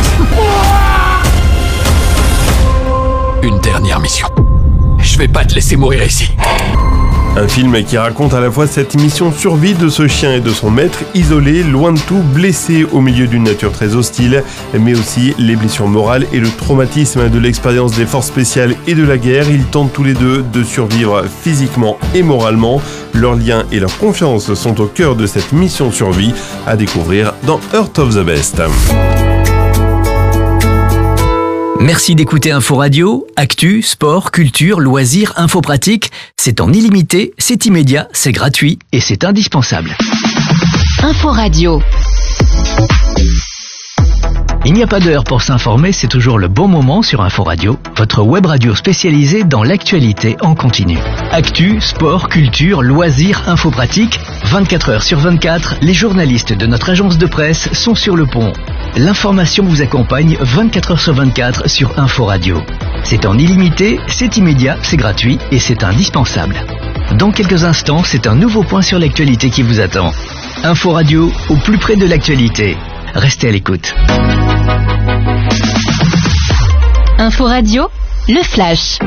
[SPEAKER 10] Une dernière mission. Je vais pas te laisser mourir ici.
[SPEAKER 9] Un film qui raconte à la fois cette mission survie de ce chien et de son maître, isolé, loin de tout, blessé au milieu d'une nature très hostile, mais aussi les blessures morales et le traumatisme de l'expérience des forces spéciales et de la guerre. Ils tentent tous les deux de survivre physiquement et moralement. Leurs liens et leur confiance sont au cœur de cette mission survie à découvrir dans Earth of the Best.
[SPEAKER 11] Merci d'écouter Info Radio. Actu, sport, culture, loisirs, info pratique. C'est en illimité, c'est immédiat, c'est gratuit et c'est indispensable.
[SPEAKER 2] Info Radio.
[SPEAKER 11] Il n'y a pas d'heure pour s'informer, c'est toujours le bon moment sur Info Radio, votre web radio spécialisée dans l'actualité en continu. Actu, sport, culture, loisirs, info pratique. vingt-quatre heures sur vingt-quatre, les journalistes de notre agence de presse sont sur le pont. L'information vous accompagne vingt-quatre heures sur vingt-quatre sur Info Radio. C'est en illimité, c'est immédiat, c'est gratuit et c'est indispensable. Dans quelques instants, c'est un nouveau point sur l'actualité qui vous attend. Info Radio, au plus près de l'actualité. Restez à l'écoute.
[SPEAKER 2] Info Radio, le flash.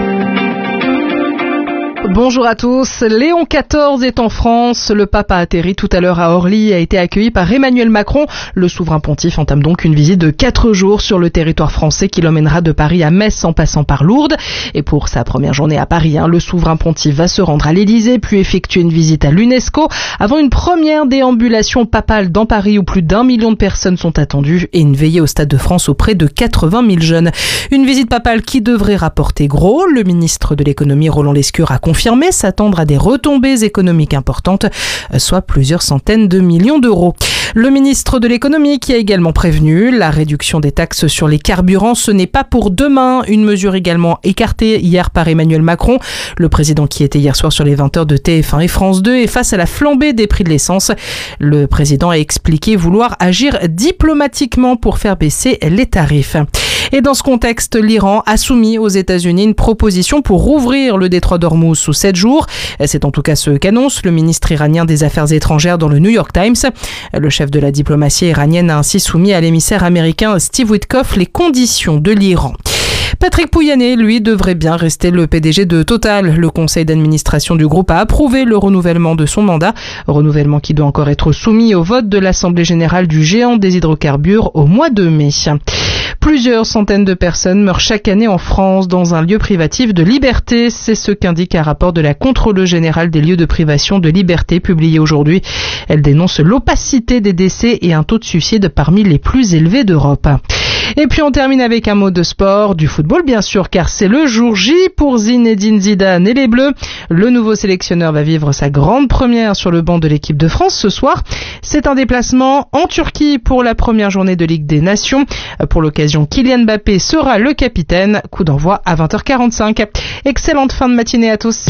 [SPEAKER 5] Bonjour à tous. Léon quatorze est en France. Le pape a atterri tout à l'heure à Orly et a été accueilli par Emmanuel Macron. Le souverain pontife entame donc une visite de quatre jours sur le territoire français qui l'emmènera de Paris à Metz en passant par Lourdes. Et pour sa première journée à Paris, hein, le souverain pontife va se rendre à l'Élysée puis effectuer une visite à l'UNESCO avant une première déambulation papale dans Paris où plus d'un million de personnes sont attendues et une veillée au Stade de France auprès de quatre-vingt mille jeunes. Une visite papale qui devrait rapporter gros. Le ministre de l'économie Roland Lescure a confirmé s'attendre à des retombées économiques importantes, soit plusieurs centaines de millions d'euros. Le ministre de l'économie qui a également prévenu la réduction des taxes sur les carburants, ce n'est pas pour demain. Une mesure également écartée hier par Emmanuel Macron, le président qui était hier soir sur les vingt heures de T F un et France deux, et face à la flambée des prix de l'essence, le président a expliqué vouloir agir diplomatiquement pour faire baisser les tarifs. Et dans ce contexte, l'Iran a soumis aux États-Unis une proposition pour rouvrir le détroit d'Ormuz sous sept jours. C'est en tout cas ce qu'annonce le ministre iranien des Affaires étrangères dans le New York Times. Le chef de la diplomatie iranienne a ainsi soumis à l'émissaire américain Steve Witkoff les conditions de l'Iran. Patrick Pouyanné, lui, devrait bien rester le P D G de Total. Le conseil d'administration du groupe a approuvé le renouvellement de son mandat, renouvellement qui doit encore être soumis au vote de l'Assemblée générale du géant des hydrocarbures au mois de mai. Plusieurs centaines de personnes meurent chaque année en France dans un lieu privatif de liberté. C'est ce qu'indique un rapport de la Contrôleuse générale des lieux de privation de liberté publié aujourd'hui. Elle dénonce l'opacité des décès et un taux de suicide parmi les plus élevés d'Europe. Et puis on termine avec un mot de sport, du football bien sûr, car c'est le jour J pour Zinedine Zidane et les Bleus. Le nouveau sélectionneur va vivre sa grande première sur le banc de l'équipe de France ce soir. C'est un déplacement en Turquie pour la première journée de Ligue des Nations. Pour l'occasion, Kylian Mbappé sera le capitaine. Coup d'envoi à vingt heures quarante-cinq. Excellente fin de matinée à tous.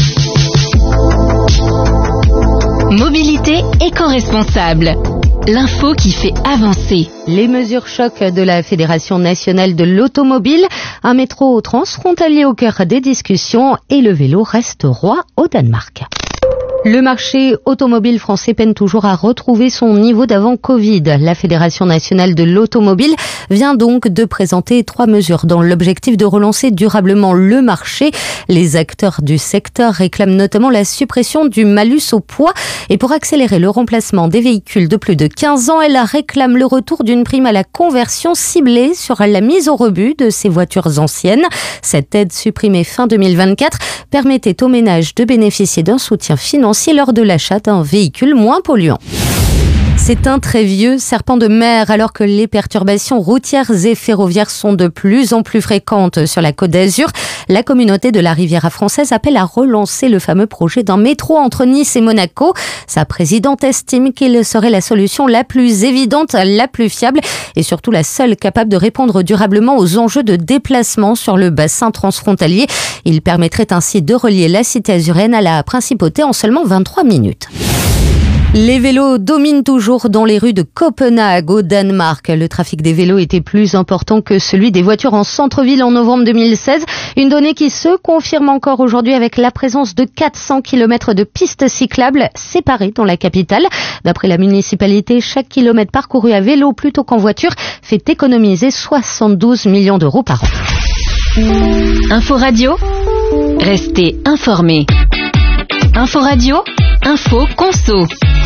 [SPEAKER 2] Mobilité éco-responsable. L'info qui fait avancer.
[SPEAKER 12] Les mesures choc de la Fédération nationale de l'automobile, un métro transfrontalier au cœur des discussions et le vélo reste roi au Danemark. Le marché automobile français peine toujours à retrouver son niveau d'avant Covid. La Fédération nationale de l'automobile vient donc de présenter trois mesures dans l'objectif de relancer durablement le marché. Les acteurs du secteur réclament notamment la suppression du malus au poids et pour accélérer le remplacement des véhicules de plus de quinze ans, elle réclame le retour d'une prime à la conversion ciblée sur la mise au rebut de ces voitures anciennes. Cette aide supprimée fin deux mille vingt-quatre permettait aux ménages de bénéficier d'un soutien financier lors de l'achat d'un véhicule moins polluant. C'est un très vieux serpent de mer alors que les perturbations routières et ferroviaires sont de plus en plus fréquentes sur la Côte d'Azur. La communauté de la Riviera française appelle à relancer le fameux projet d'un métro entre Nice et Monaco. Sa présidente estime qu'il serait la solution la plus évidente, la plus fiable et surtout la seule capable de répondre durablement aux enjeux de déplacement sur le bassin transfrontalier. Il permettrait ainsi de relier la cité azurienne à la principauté en seulement vingt-trois minutes. Les vélos dominent toujours dans les rues de Copenhague au Danemark. Le trafic des vélos était plus important que celui des voitures en centre-ville en novembre deux mille seize. Une donnée qui se confirme encore aujourd'hui avec la présence de quatre cents kilomètres de pistes cyclables séparées dans la capitale. D'après la municipalité, chaque kilomètre parcouru à vélo plutôt qu'en voiture fait économiser soixante-douze millions d'euros par an.
[SPEAKER 2] Info Radio, restez informés. Info Radio, info conso.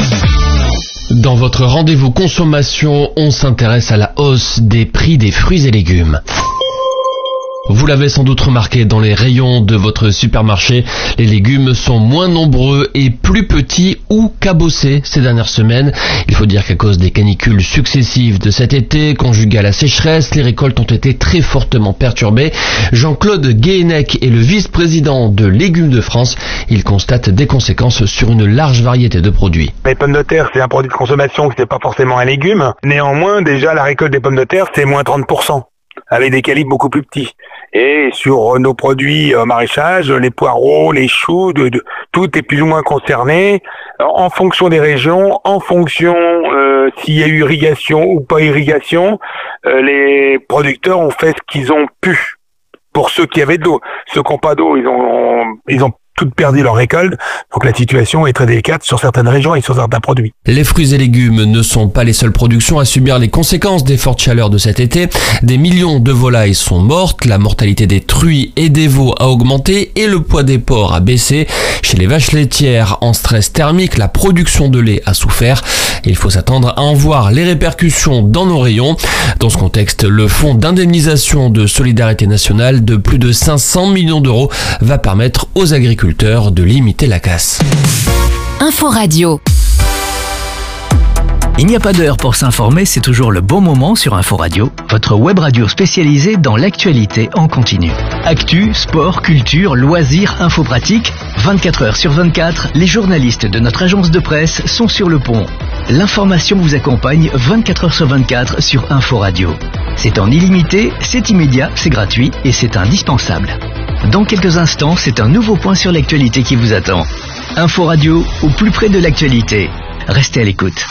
[SPEAKER 7] Dans votre rendez-vous consommation, on s'intéresse à la hausse des prix des fruits et légumes. Vous l'avez sans doute remarqué dans les rayons de votre supermarché, les légumes sont moins nombreux et plus petits ou cabossés ces dernières semaines. Il faut dire qu'à cause des canicules successives de cet été, conjuguées à la sécheresse, les récoltes ont été très fortement perturbées. Jean-Claude Guéhenec est le vice-président de Légumes de France. Il constate des conséquences sur une large variété de produits.
[SPEAKER 13] Les pommes de terre, c'est un produit de consommation qui n'est pas forcément un légume. Néanmoins, déjà, la récolte des pommes de terre, c'est moins trente pour cent, avec des calibres beaucoup plus petits. Et sur nos produits euh, maraîchage, les poireaux, les choux, de, de, tout est plus ou moins concerné en fonction des régions, en fonction euh, s'il y a eu irrigation ou pas irrigation. Euh, les producteurs ont fait ce qu'ils ont pu pour ceux qui avaient de l'eau. Ceux qui n'ont pas d'eau, ils ont, ils ont toutes perdu leur récolte, donc la situation est très délicate sur certaines régions et sur certains produits.
[SPEAKER 7] Les fruits et légumes ne sont pas les seules productions à subir les conséquences des fortes chaleurs de cet été. Des millions de volailles sont mortes, la mortalité des truies et des veaux a augmenté et le poids des porcs a baissé. Chez les vaches laitières en stress thermique, la production de lait a souffert. Il faut s'attendre à en voir les répercussions dans nos rayons. Dans ce contexte, le fonds d'indemnisation de solidarité nationale de plus de cinq cents millions d'euros va permettre aux agriculteurs de limiter la casse.
[SPEAKER 2] Info Radio.
[SPEAKER 11] Il n'y a pas d'heure pour s'informer, c'est toujours le bon moment sur Info Radio, votre web radio spécialisée dans l'actualité en continu. Actu, sport, culture, loisirs, info pratique, vingt-quatre heures sur vingt-quatre, les journalistes de notre agence de presse sont sur le pont. L'information vous accompagne vingt-quatre heures sur vingt-quatre sur Info Radio. C'est en illimité, c'est immédiat, c'est gratuit et c'est indispensable. Dans quelques instants, c'est un nouveau point sur l'actualité qui vous attend. Info Radio, au plus près de l'actualité. Restez à l'écoute.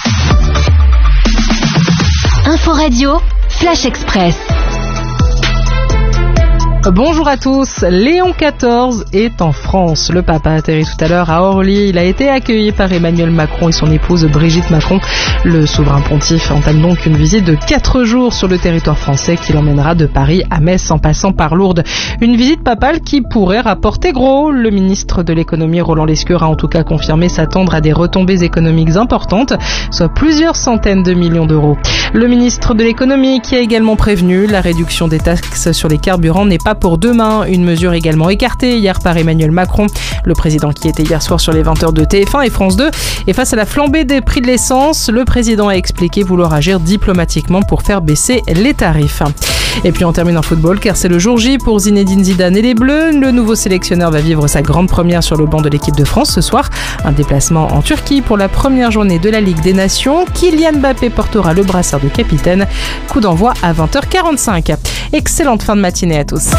[SPEAKER 2] Info Radio, Flash Express.
[SPEAKER 5] Bonjour à tous, Léon quatorze est en France. Le papa a atterri tout à l'heure à Orly. Il a été accueilli par Emmanuel Macron et son épouse Brigitte Macron. Le souverain pontife entame donc une visite de quatre jours sur le territoire français qui l'emmènera de Paris à Metz en passant par Lourdes. Une visite papale qui pourrait rapporter gros. Le ministre de l'économie Roland Lescure a en tout cas confirmé s'attendre à des retombées économiques importantes, soit plusieurs centaines de millions d'euros. Le ministre de l'économie qui a également prévenu la réduction des taxes sur les carburants n'est pas pour demain, une mesure également écartée hier par Emmanuel Macron, le président qui était hier soir sur les vingt heures de T F un et France deux. Et face à la flambée des prix de l'essence, le président a expliqué vouloir agir diplomatiquement pour faire baisser les tarifs. Et puis on termine en football car c'est le jour J pour Zinedine Zidane et les Bleus. Le nouveau sélectionneur va vivre sa grande première sur le banc de l'équipe de France ce soir. Un déplacement en Turquie pour la première journée de la Ligue des Nations. Kylian Mbappé portera le brassard de capitaine. Coup d'envoi à vingt heures quarante-cinq. Excellente fin de matinée à tous.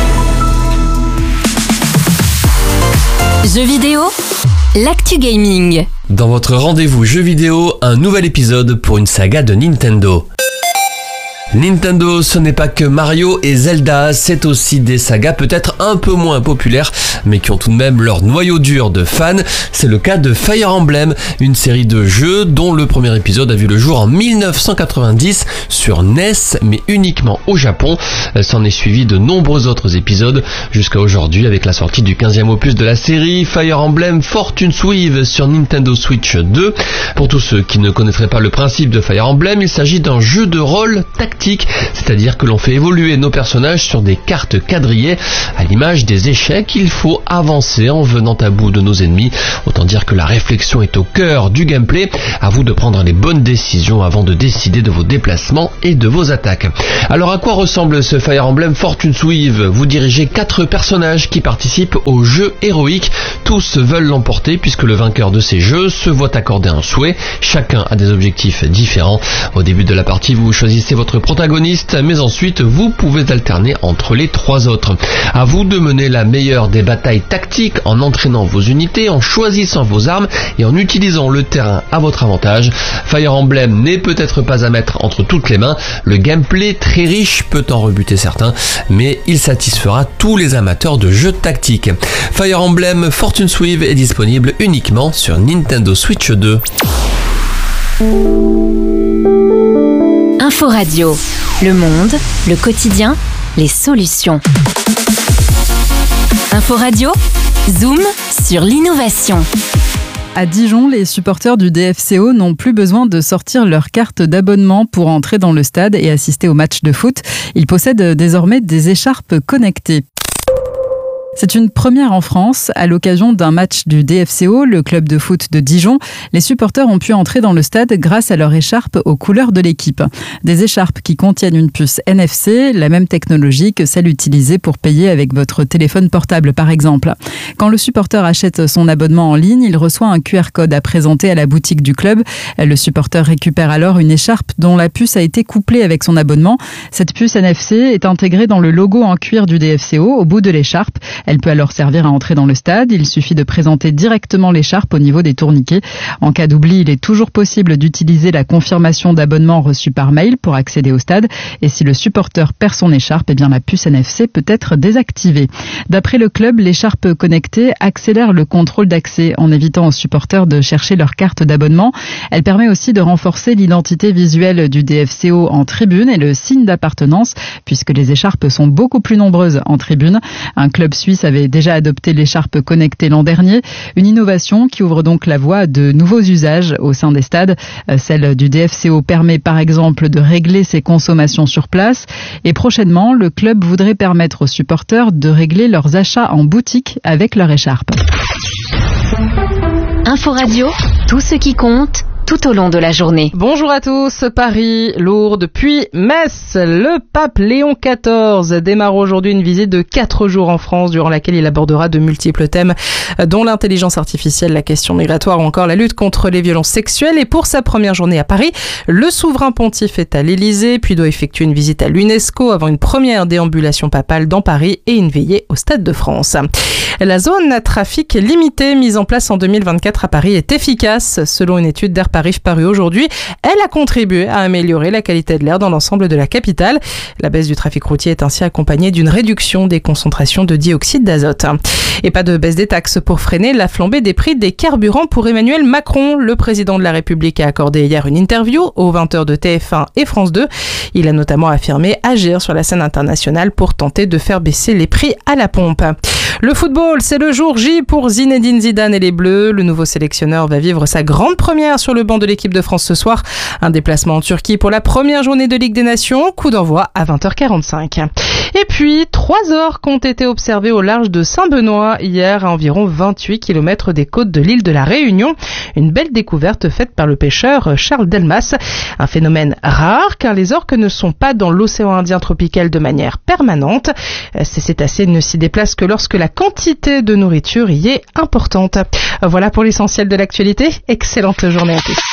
[SPEAKER 2] Jeux vidéo, l'actu gaming.
[SPEAKER 7] Dans votre rendez-vous jeux vidéo, un nouvel épisode pour une saga de Nintendo. Nintendo, ce n'est pas que Mario et Zelda, c'est aussi des sagas peut-être un peu moins populaires, mais qui ont tout de même leur noyau dur de fans. C'est le cas de Fire Emblem, une série de jeux dont le premier épisode a vu le jour en mille neuf cent quatre-vingt-dix sur N E S, mais uniquement au Japon. S'en est suivi de nombreux autres épisodes jusqu'à aujourd'hui avec la sortie du quinzième opus de la série, Fire Emblem Fortune's Weave sur Nintendo Switch deux. Pour tous ceux qui ne connaîtraient pas le principe de Fire Emblem, il s'agit d'un jeu de rôle tactique, c'est-à-dire que l'on fait évoluer nos personnages sur des cartes quadrillées. À l'image des échecs, il faut avancer en venant à bout de nos ennemis. Autant dire que la réflexion est au cœur du gameplay. À vous de prendre les bonnes décisions avant de décider de vos déplacements et de vos attaques. Alors à quoi ressemble ce Fire Emblem Fortune's Weave ? Vous dirigez quatre personnages qui participent au jeu héroïque. Tous veulent l'emporter puisque le vainqueur de ces jeux se voit accorder un souhait. Chacun a des objectifs différents. Au début de la partie, vous choisissez votre protagoniste, mais ensuite vous pouvez alterner entre les trois autres. À vous de mener la meilleure des batailles tactiques en entraînant vos unités, en choisissant vos armes et en utilisant le terrain à votre avantage. Fire Emblem n'est peut-être pas à mettre entre toutes les mains. Le gameplay très riche peut en rebuter certains, mais il satisfera tous les amateurs de jeux tactiques. Fire Emblem Fortune's Weave est disponible uniquement sur Nintendo Switch deux.
[SPEAKER 2] Info Radio, le monde, le quotidien, les solutions. Info Radio, zoom sur l'innovation.
[SPEAKER 15] À Dijon, les supporters du D F C O n'ont plus besoin de sortir leur carte d'abonnement pour entrer dans le stade et assister au match de foot. Ils possèdent désormais des écharpes connectées. C'est une première en France. À l'occasion d'un match du D F C O, le club de foot de Dijon, les supporters ont pu entrer dans le stade grâce à leur écharpe aux couleurs de l'équipe. Des écharpes qui contiennent une puce N F C, la même technologie que celle utilisée pour payer avec votre téléphone portable par exemple. Quand le supporter achète son abonnement en ligne, il reçoit un Q R code à présenter à la boutique du club. Le supporter récupère alors une écharpe dont la puce a été couplée avec son abonnement. Cette puce N F C est intégrée dans le logo en cuir du D F C O au bout de l'écharpe. Elle peut alors servir à entrer dans le stade. Il suffit de présenter directement l'écharpe au niveau des tourniquets. En cas d'oubli, il est toujours possible d'utiliser la confirmation d'abonnement reçue par mail pour accéder au stade. Et si le supporter perd son écharpe, eh bien la puce N F C peut être désactivée. D'après le club, l'écharpe connectée accélère le contrôle d'accès en évitant aux supporters de chercher leur carte d'abonnement. Elle permet aussi de renforcer l'identité visuelle du D F C O en tribune et le signe d'appartenance, puisque les écharpes sont beaucoup plus nombreuses en tribune. Un club suisse avait déjà adopté l'écharpe connectée l'an dernier, une innovation qui ouvre donc la voie à de nouveaux usages au sein des stades. Celle du D F C O permet par exemple de régler ses consommations sur place et prochainement, le club voudrait permettre aux supporters de régler leurs achats en boutique avec leur écharpe.
[SPEAKER 2] Info Radio, tout ce qui compte tout au long de la journée.
[SPEAKER 5] Bonjour à tous, Paris, Lourdes, puis Metz. Le pape Léon quatorze démarre aujourd'hui une visite de quatre jours en France durant laquelle il abordera de multiples thèmes dont l'intelligence artificielle, la question migratoire ou encore la lutte contre les violences sexuelles. Et pour sa première journée à Paris, le souverain pontife est à l'Élysée puis doit effectuer une visite à l'UNESCO avant une première déambulation papale dans Paris et une veillée au Stade de France. La zone à trafic limité mise en place en deux mille vingt-quatre à Paris est efficace selon une étude d'Air Paris paru aujourd'hui, elle a contribué à améliorer la qualité de l'air dans l'ensemble de la capitale. La baisse du trafic routier est ainsi accompagnée d'une réduction des concentrations de dioxyde d'azote. Et pas de baisse des taxes pour freiner la flambée des prix des carburants pour Emmanuel Macron. Le président de la République a accordé hier une interview aux vingt heures de T F un et France deux. Il a notamment affirmé agir sur la scène internationale pour tenter de faire baisser les prix à la pompe. Le football, c'est le jour J pour Zinedine Zidane et les Bleus. Le nouveau sélectionneur va vivre sa grande première sur le banc de l'équipe de France ce soir. Un déplacement en Turquie pour la première journée de Ligue des Nations. Coup d'envoi à vingt heures quarante-cinq. Et puis, trois orques ont été observés au large de Saint-Benoît hier à environ vingt-huit kilomètres des côtes de l'île de la Réunion. Une belle découverte faite par le pêcheur Charles Delmas. Un phénomène rare car les orques ne sont pas dans l'océan Indien tropical de manière permanente. Ces cétacés ne s'y déplacent que lorsque la quantité de nourriture y est importante. Voilà pour l'essentiel de l'actualité. Excellente journée à tous.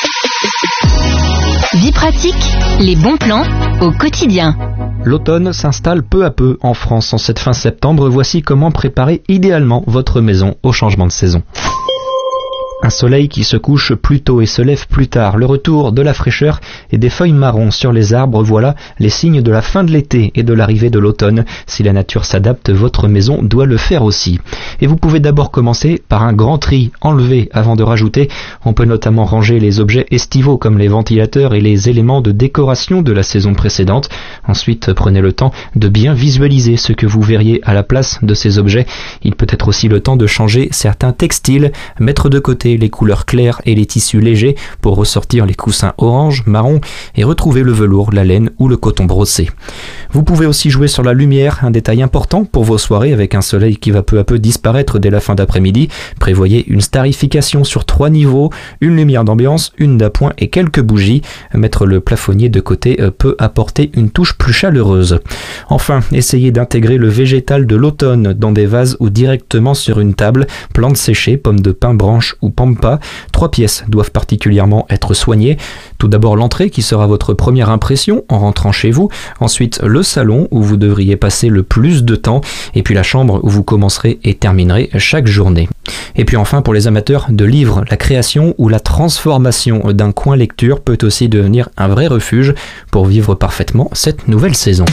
[SPEAKER 2] Vie pratique, les bons plans au quotidien.
[SPEAKER 16] L'automne s'installe peu à peu en France en cette fin septembre. Voici comment préparer idéalement votre maison au changement de saison. Un soleil qui se couche plus tôt et se lève plus tard, le retour de la fraîcheur et des feuilles marron sur les arbres, voilà les signes de la fin de l'été et de l'arrivée de l'automne. Si la nature s'adapte, votre maison doit le faire aussi. Et vous pouvez d'abord commencer par un grand tri, enlever avant de rajouter. On peut notamment ranger les objets estivaux comme les ventilateurs et les éléments de décoration de la saison précédente. Ensuite, prenez le temps de bien visualiser ce que vous verriez à la place de ces objets. Il peut être aussi le temps de changer certains textiles, mettre de côté les couleurs claires et les tissus légers pour ressortir les coussins orange, marron et retrouver le velours, la laine ou le coton brossé. Vous pouvez aussi jouer sur la lumière, un détail important pour vos soirées avec un soleil qui va peu à peu disparaître dès la fin d'après-midi. Prévoyez une starification sur trois niveaux, une lumière d'ambiance, une d'appoint et quelques bougies. Mettre le plafonnier de côté peut apporter une touche plus chaleureuse. Enfin, essayez d'intégrer le végétal de l'automne dans des vases ou directement sur une table. Plantes séchées, pommes de pin, branches ou pampa. Trois pièces doivent particulièrement être soignées. Tout d'abord l'entrée qui sera votre première impression en rentrant chez vous. Ensuite le salon où vous devriez passer le plus de temps. Et puis la chambre où vous commencerez et terminerez chaque journée. Et puis enfin pour les amateurs de livres, la création ou la transformation d'un coin lecture peut aussi devenir un vrai refuge pour vivre parfaitement cette nouvelle saison.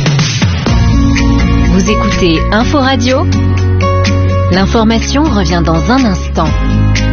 [SPEAKER 2] Vous écoutez Info Radio. L'information revient dans un instant.